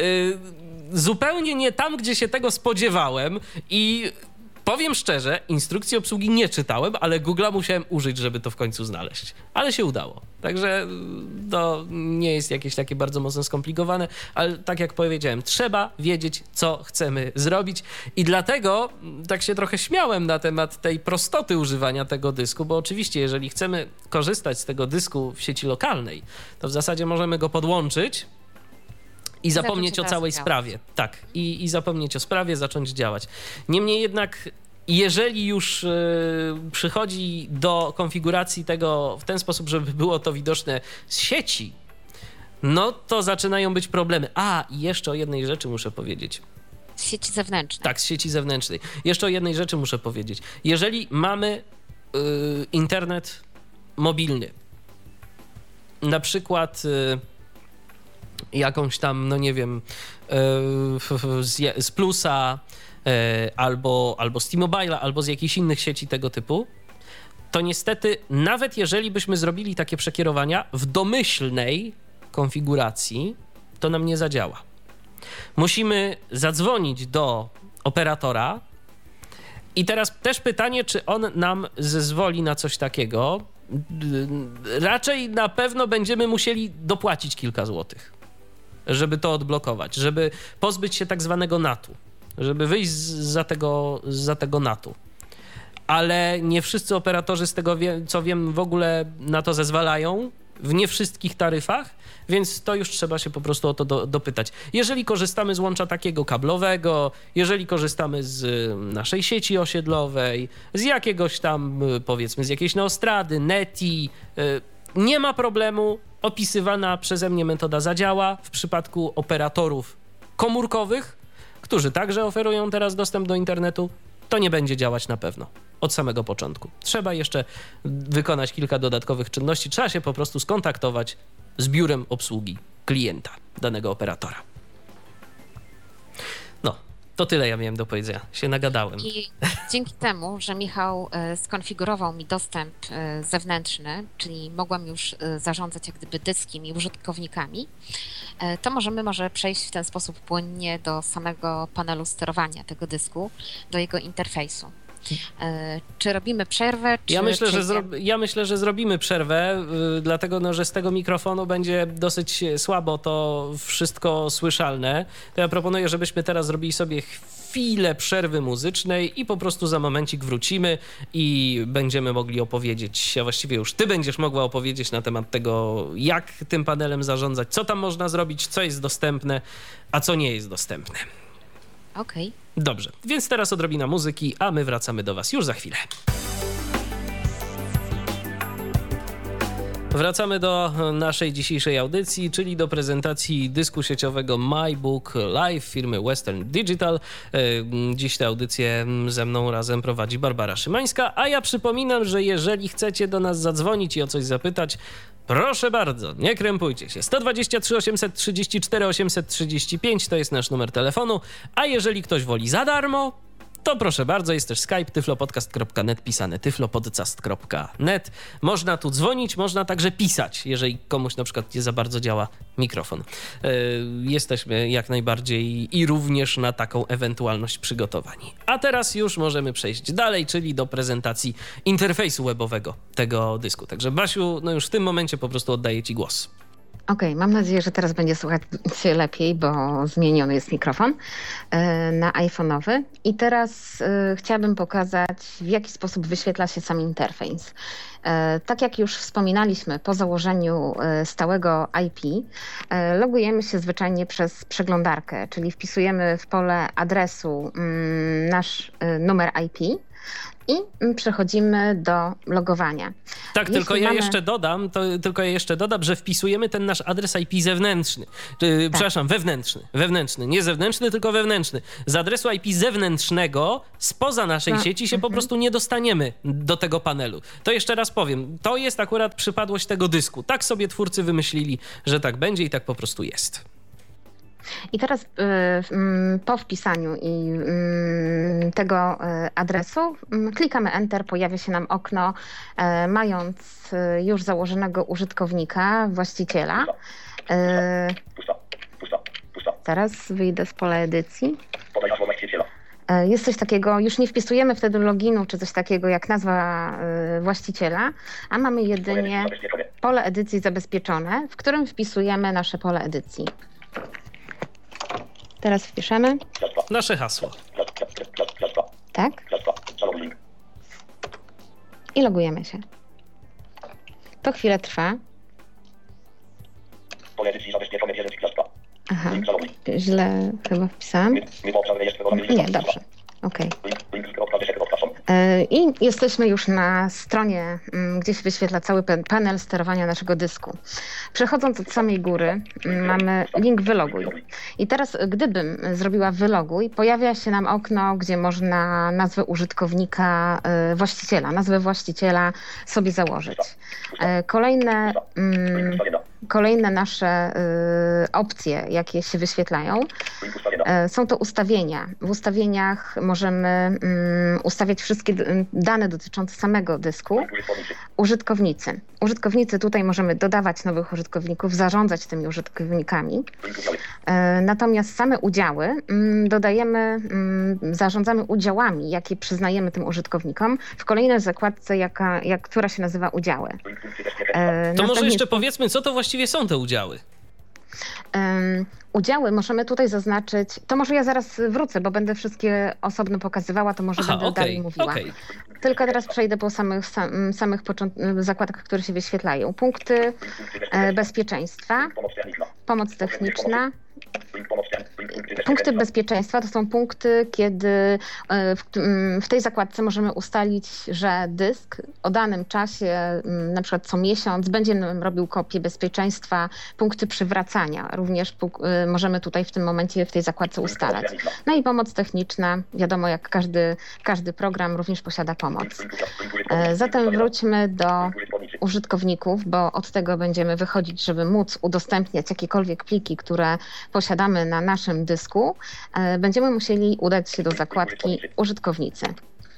zupełnie nie tam, gdzie się tego spodziewałem i powiem szczerze, instrukcji obsługi nie czytałem, ale Google'a musiałem użyć, żeby to w końcu znaleźć. Ale się udało. Także to nie jest jakieś takie bardzo mocno skomplikowane, ale tak jak powiedziałem, trzeba wiedzieć, co chcemy zrobić i dlatego tak się trochę śmiałem na temat tej prostoty używania tego dysku, bo oczywiście, jeżeli chcemy korzystać z tego dysku w sieci lokalnej, to w zasadzie możemy go podłączyć i zapomnieć o całej sprawie. Tak, i zapomnieć o sprawie, zacząć działać. Niemniej jednak, jeżeli już przychodzi do konfiguracji tego w ten sposób, żeby było to widoczne z sieci, no to zaczynają być problemy. I jeszcze o jednej rzeczy muszę powiedzieć. Z sieci zewnętrznej. Tak, z sieci zewnętrznej. Jeszcze o jednej rzeczy muszę powiedzieć. Jeżeli mamy internet mobilny, na przykład jakąś tam, no nie wiem, z Plusa, albo z T-Mobile'a, albo z jakichś innych sieci tego typu, to niestety nawet jeżeli byśmy zrobili takie przekierowania w domyślnej konfiguracji, to nam nie zadziała. Musimy zadzwonić do operatora i teraz też pytanie, czy on nam zezwoli na coś takiego. Raczej na pewno będziemy musieli dopłacić kilka złotych, żeby to odblokować, żeby pozbyć się tak zwanego NAT-u, żeby wyjść za tego NAT-u. Ale nie wszyscy operatorzy, z tego co wiem, w ogóle na to zezwalają, w nie wszystkich taryfach, więc to już trzeba się po prostu o to dopytać. Jeżeli korzystamy z łącza takiego kablowego, jeżeli korzystamy z naszej sieci osiedlowej, z jakiegoś tam, powiedzmy, z jakiejś Neostrady, Neti, nie ma problemu, opisywana przeze mnie metoda zadziała w przypadku operatorów komórkowych, którzy także oferują teraz dostęp do internetu, to nie będzie działać na pewno od samego początku. Trzeba jeszcze wykonać kilka dodatkowych czynności, trzeba się po prostu skontaktować z biurem obsługi klienta danego operatora. No, to tyle ja miałem do powiedzenia. Się nagadałem. I dzięki temu, że Michał skonfigurował mi dostęp zewnętrzny, czyli mogłam już zarządzać jak gdyby dyskiem i użytkownikami, to możemy może przejść w ten sposób płynnie do samego panelu sterowania tego dysku, do jego interfejsu. Czy robimy przerwę? Czy ja myślę, że zrobimy przerwę, dlatego że z tego mikrofonu będzie dosyć słabo to wszystko słyszalne. To ja proponuję, żebyśmy teraz zrobili sobie chwilę przerwy muzycznej i po prostu za momencik wrócimy i będziemy mogli opowiedzieć, a właściwie już ty będziesz mogła opowiedzieć na temat tego, jak tym panelem zarządzać, co tam można zrobić, co jest dostępne, a co nie jest dostępne. Okej. Dobrze, więc teraz odrobina muzyki, a my wracamy do was już za chwilę. Wracamy do naszej dzisiejszej audycji, czyli do prezentacji dysku sieciowego MyBook Live firmy Western Digital. Dziś tę audycję ze mną razem prowadzi Barbara Szymańska, a ja przypominam, że jeżeli chcecie do nas zadzwonić i o coś zapytać, proszę bardzo, nie krępujcie się. 123 834 835 to jest nasz numer telefonu, a jeżeli ktoś woli za darmo, to proszę bardzo, jest też Skype tyflopodcast.net, pisane tyflopodcast.net. Można tu dzwonić, można także pisać, jeżeli komuś na przykład nie za bardzo działa mikrofon. Jesteśmy jak najbardziej i również na taką ewentualność przygotowani. A teraz już możemy przejść dalej, czyli do prezentacji interfejsu webowego tego dysku. Także Basiu, no już w tym momencie po prostu oddaję Ci głos. Okej, mam nadzieję, że teraz będzie słychać się lepiej, bo zmieniony jest mikrofon na iPhone'owy. I teraz chciałabym pokazać, w jaki sposób wyświetla się sam interfejs. Tak jak już wspominaliśmy, po założeniu stałego IP logujemy się zwyczajnie przez przeglądarkę, czyli wpisujemy w pole adresu nasz numer IP i przechodzimy do logowania. Tak, tylko ja jeszcze dodam, że wpisujemy ten nasz adres IP zewnętrzny. Przepraszam, wewnętrzny. Nie zewnętrzny, tylko wewnętrzny. Z adresu IP zewnętrznego spoza naszej sieci się po prostu nie dostaniemy do tego panelu. To jeszcze raz powiem, to jest akurat przypadłość tego dysku. Tak sobie twórcy wymyślili, że tak będzie i tak po prostu jest. I teraz po wpisaniu tego adresu klikamy Enter, pojawia się nam okno, mając już założonego użytkownika, właściciela. Teraz wyjdę z pola edycji. Jest coś takiego, już nie wpisujemy wtedy loginu czy coś takiego jak nazwa właściciela, a mamy jedynie pole edycji zabezpieczone, w którym wpisujemy nasze pole edycji. Teraz wpiszemy nasze hasło. Tak. I logujemy się. To chwilę trwa. Aha, źle chyba wpisałam. Nie, dobrze. Okej. I jesteśmy już na stronie, gdzie się wyświetla cały panel sterowania naszego dysku. Przechodząc od samej góry, mamy link wyloguj. I teraz, gdybym zrobiła wyloguj, pojawia się nam okno, gdzie można nazwę użytkownika, nazwę właściciela sobie założyć. Kolejne nasze opcje, jakie się wyświetlają, są to ustawienia. W ustawieniach możemy ustawiać wszystkie dane dotyczące samego dysku. Użytkownicy, tutaj możemy dodawać nowych użytkowników, zarządzać tymi użytkownikami. Natomiast same udziały zarządzamy udziałami, jakie przyznajemy tym użytkownikom w kolejnej zakładce, która się nazywa udziały. To może jeszcze powiedzmy, co to właściwie są te udziały? Udziały możemy tutaj zaznaczyć, to może ja zaraz wrócę, bo będę wszystkie osobno pokazywała, to może będę dalej mówiła. Tylko teraz przejdę po samych zakładkach, które się wyświetlają. Punkty bezpieczeństwa, pomoc techniczna. Punkty bezpieczeństwa to są punkty, kiedy w tej zakładce możemy ustalić, że dysk o danym czasie, na przykład co miesiąc, będzie nam robił kopię bezpieczeństwa, punkty przywracania. Również możemy tutaj w tym momencie w tej zakładce ustalać. No i pomoc techniczna, wiadomo, jak każdy program również posiada pomoc. Zatem wróćmy do użytkowników, bo od tego będziemy wychodzić, żeby móc udostępniać jakiekolwiek pliki, które posiadamy na naszym dysku. Będziemy musieli udać się do zakładki użytkownicy.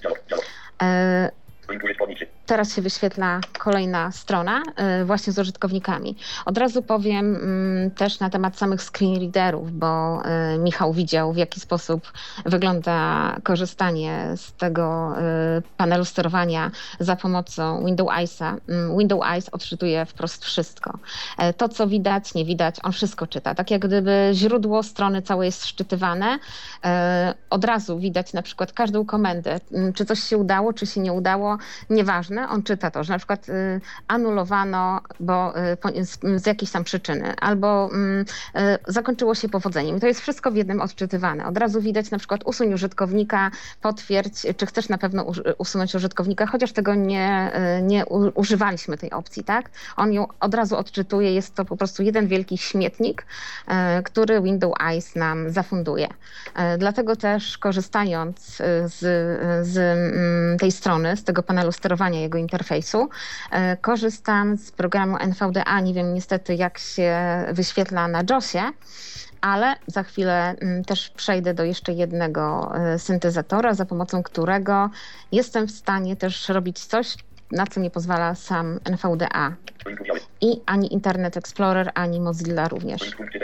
Teraz się wyświetla kolejna strona właśnie z użytkownikami. Od razu powiem też na temat samych screen readerów, bo Michał widział, w jaki sposób wygląda korzystanie z tego panelu sterowania za pomocą Windows Eyesa. Windows Eyes odczytuje wprost wszystko. To, co widać, nie widać, on wszystko czyta. Tak jak gdyby źródło strony całe jest szczytywane, od razu widać na przykład każdą komendę, czy coś się udało, czy się nie udało. wszystko nieważne, on czyta to, że na przykład anulowano, bo z jakiejś tam przyczyny, albo zakończyło się powodzeniem. I to jest wszystko w jednym odczytywane. Od razu widać na przykład usuń użytkownika, potwierdź, czy chcesz na pewno usunąć użytkownika, chociaż tego nie używaliśmy tej opcji, tak? On ją od razu odczytuje, jest to po prostu jeden wielki śmietnik, który Windows Eyes nam zafunduje. Dlatego też korzystając z tej strony, z tego panelu sterowania jego interfejsu, korzystam z programu NVDA. Nie wiem niestety jak się wyświetla na JOSie, ale za chwilę też przejdę do jeszcze jednego syntezatora, za pomocą którego jestem w stanie też robić coś, na co nie pozwala sam NVDA. I ani Internet Explorer, ani Mozilla również.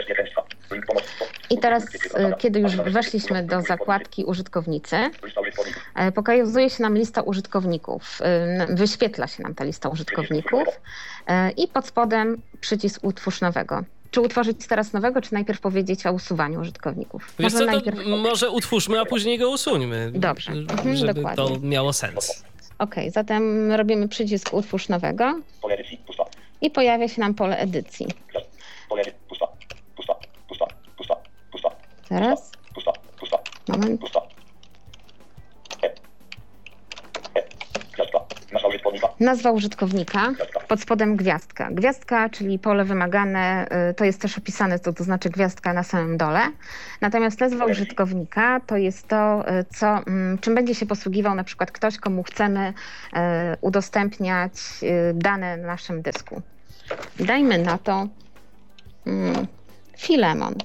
I teraz, kiedy już weszliśmy do zakładki użytkownicy, pokazuje się nam lista użytkowników. Wyświetla się nam ta lista użytkowników i pod spodem przycisk utwórz nowego. Czy utworzyć teraz nowego, czy najpierw powiedzieć o usuwaniu użytkowników? Wiesz co, może utwórzmy, a później go usuńmy. Dobrze, żeby dokładnie. to miało sens. Okej, zatem robimy przycisk utwórz nowego i pojawia się nam pole edycji. Teraz. Moment. Nazwa użytkownika, pod spodem gwiazdka. Gwiazdka, czyli pole wymagane, to jest też opisane, to znaczy gwiazdka na samym dole. Natomiast nazwa użytkownika to jest to, czym będzie się posługiwał na przykład ktoś, komu chcemy udostępniać dane na naszym dysku. Dajmy na to Filemon.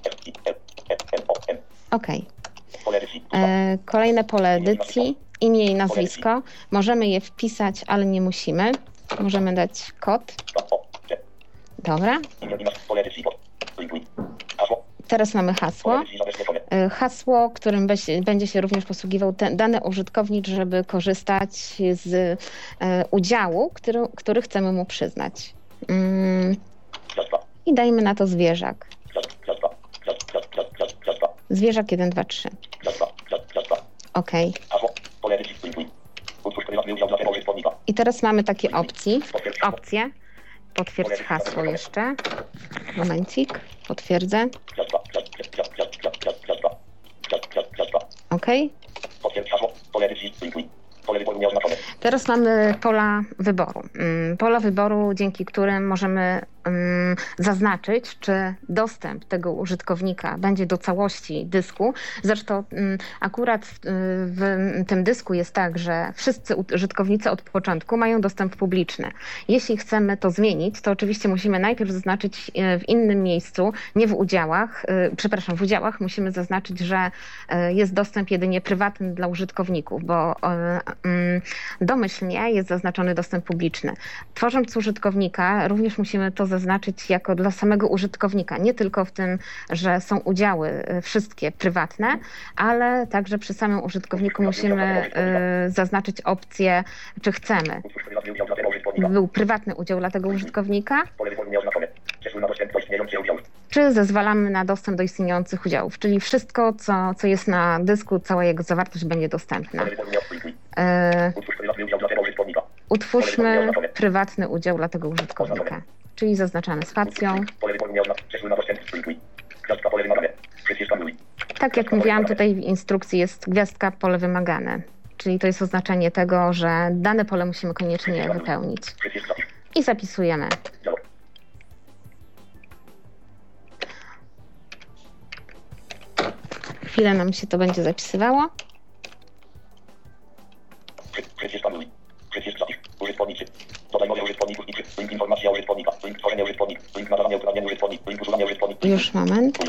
OK. Kolejne pole edycji. Imię i nazwisko. Możemy je wpisać, ale nie musimy. Możemy dać kod. Dobra. Teraz mamy hasło. Hasło, którym będzie się również posługiwał dany użytkownik, żeby korzystać z udziału, który chcemy mu przyznać. I dajmy na to zwierzak. Zwierzak 1, 2, 3. OK. I teraz mamy takie opcje. Potwierdź hasło jeszcze. Momencik. Potwierdzę. OK. Teraz mamy pola wyboru. Pola wyboru, dzięki którym możemy zaznaczyć, czy dostęp tego użytkownika będzie do całości dysku. Zresztą akurat w tym dysku jest tak, że wszyscy użytkownicy od początku mają dostęp publiczny. Jeśli chcemy to zmienić, to oczywiście musimy najpierw zaznaczyć w innym miejscu, nie w udziałach, w udziałach musimy zaznaczyć, że jest dostęp jedynie prywatny dla użytkowników, bo domyślnie jest zaznaczony dostęp publiczny. Tworząc użytkownika, również musimy to zaznaczyć jako dla samego użytkownika. Nie tylko w tym, że są udziały wszystkie prywatne, ale także przy samym użytkowniku musimy zaznaczyć opcję, czy chcemy. Był prywatny udział dla tego użytkownika, czy zezwalamy na dostęp do istniejących udziałów, czyli wszystko, co jest na dysku, cała jego zawartość będzie dostępna. Utwórzmy prywatny udział dla tego użytkownika, czyli zaznaczamy spacją. Tak jak mówiłam, tutaj w instrukcji jest gwiazdka pole wymagane, czyli to jest oznaczenie tego, że dane pole musimy koniecznie wypełnić. I zapisujemy. Chwilę nam się to będzie zapisywało. Użytkownicy. Dodaj nowy użytkowników i link informacja o użytkownika. Link tworzenia użytkownik. Link nadawania uprawnień użytkownik. Link usuwania użytkownik. Już moment.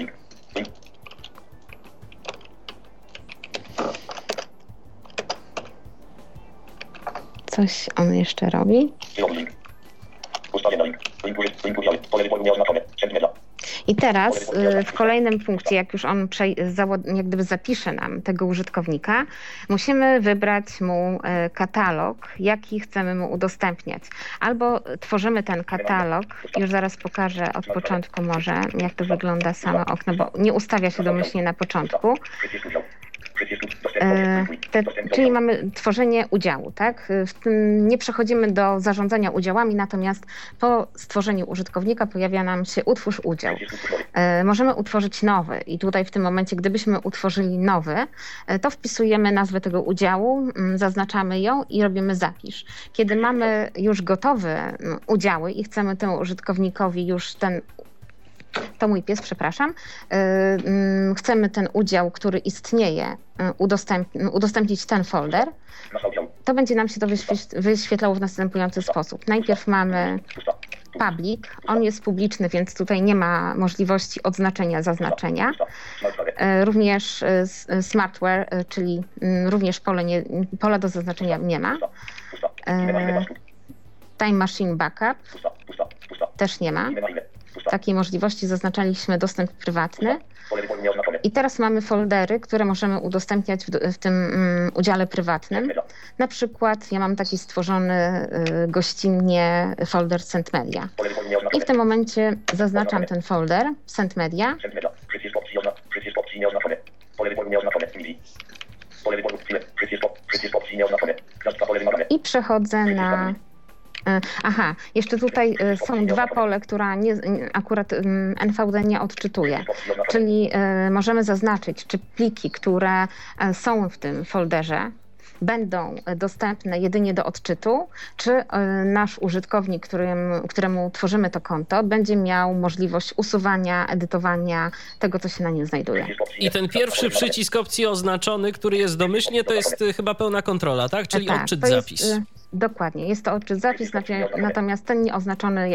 Coś on jeszcze robi. Ustawienia link. Link udziały. Pole wyboru nieoznaczone. I teraz w kolejnym punkcie, jak już on jak gdyby zapisze nam tego użytkownika, musimy wybrać mu katalog, jaki chcemy mu udostępniać. Albo tworzymy ten katalog, już zaraz pokażę od początku może, jak to wygląda samo okno, bo nie ustawia się domyślnie na początku. Czyli mamy tworzenie udziału, tak? W tym nie przechodzimy do zarządzania udziałami, natomiast po stworzeniu użytkownika pojawia nam się utwórz udział. Możemy utworzyć nowy i tutaj w tym momencie, gdybyśmy utworzyli nowy, to wpisujemy nazwę tego udziału, zaznaczamy ją i robimy zapisz. Kiedy mamy już gotowe udziały i chcemy temu użytkownikowi już to mój pies, przepraszam. Chcemy ten udział, który istnieje, udostępnić ten folder, to będzie nam się to wyświetlało w następujący sposób. Najpierw mamy public, on jest publiczny, więc tutaj nie ma możliwości odznaczenia, zaznaczenia. Również smartware, czyli również pola do zaznaczenia nie ma. Time Machine Backup też nie ma. Takiej możliwości zaznaczaliśmy dostęp prywatny. I teraz mamy foldery, które możemy udostępniać w tym udziale prywatnym. Na przykład ja mam taki stworzony gościnnie folder Send Media. I w tym momencie zaznaczam ten folder Send Media. I przechodzę na... Aha, jeszcze tutaj są dwa pole, które akurat NVD nie odczytuje, czyli możemy zaznaczyć, czy pliki, które są w tym folderze, będą dostępne jedynie do odczytu, czy nasz użytkownik, któremu tworzymy to konto, będzie miał możliwość usuwania, edytowania tego, co się na nim znajduje. I ten pierwszy przycisk opcji oznaczony, który jest domyślnie, to jest chyba pełna kontrola, tak? Czyli tak, odczyt zapis. Dokładnie, jest to odczyt zapis, natomiast ten nieoznaczony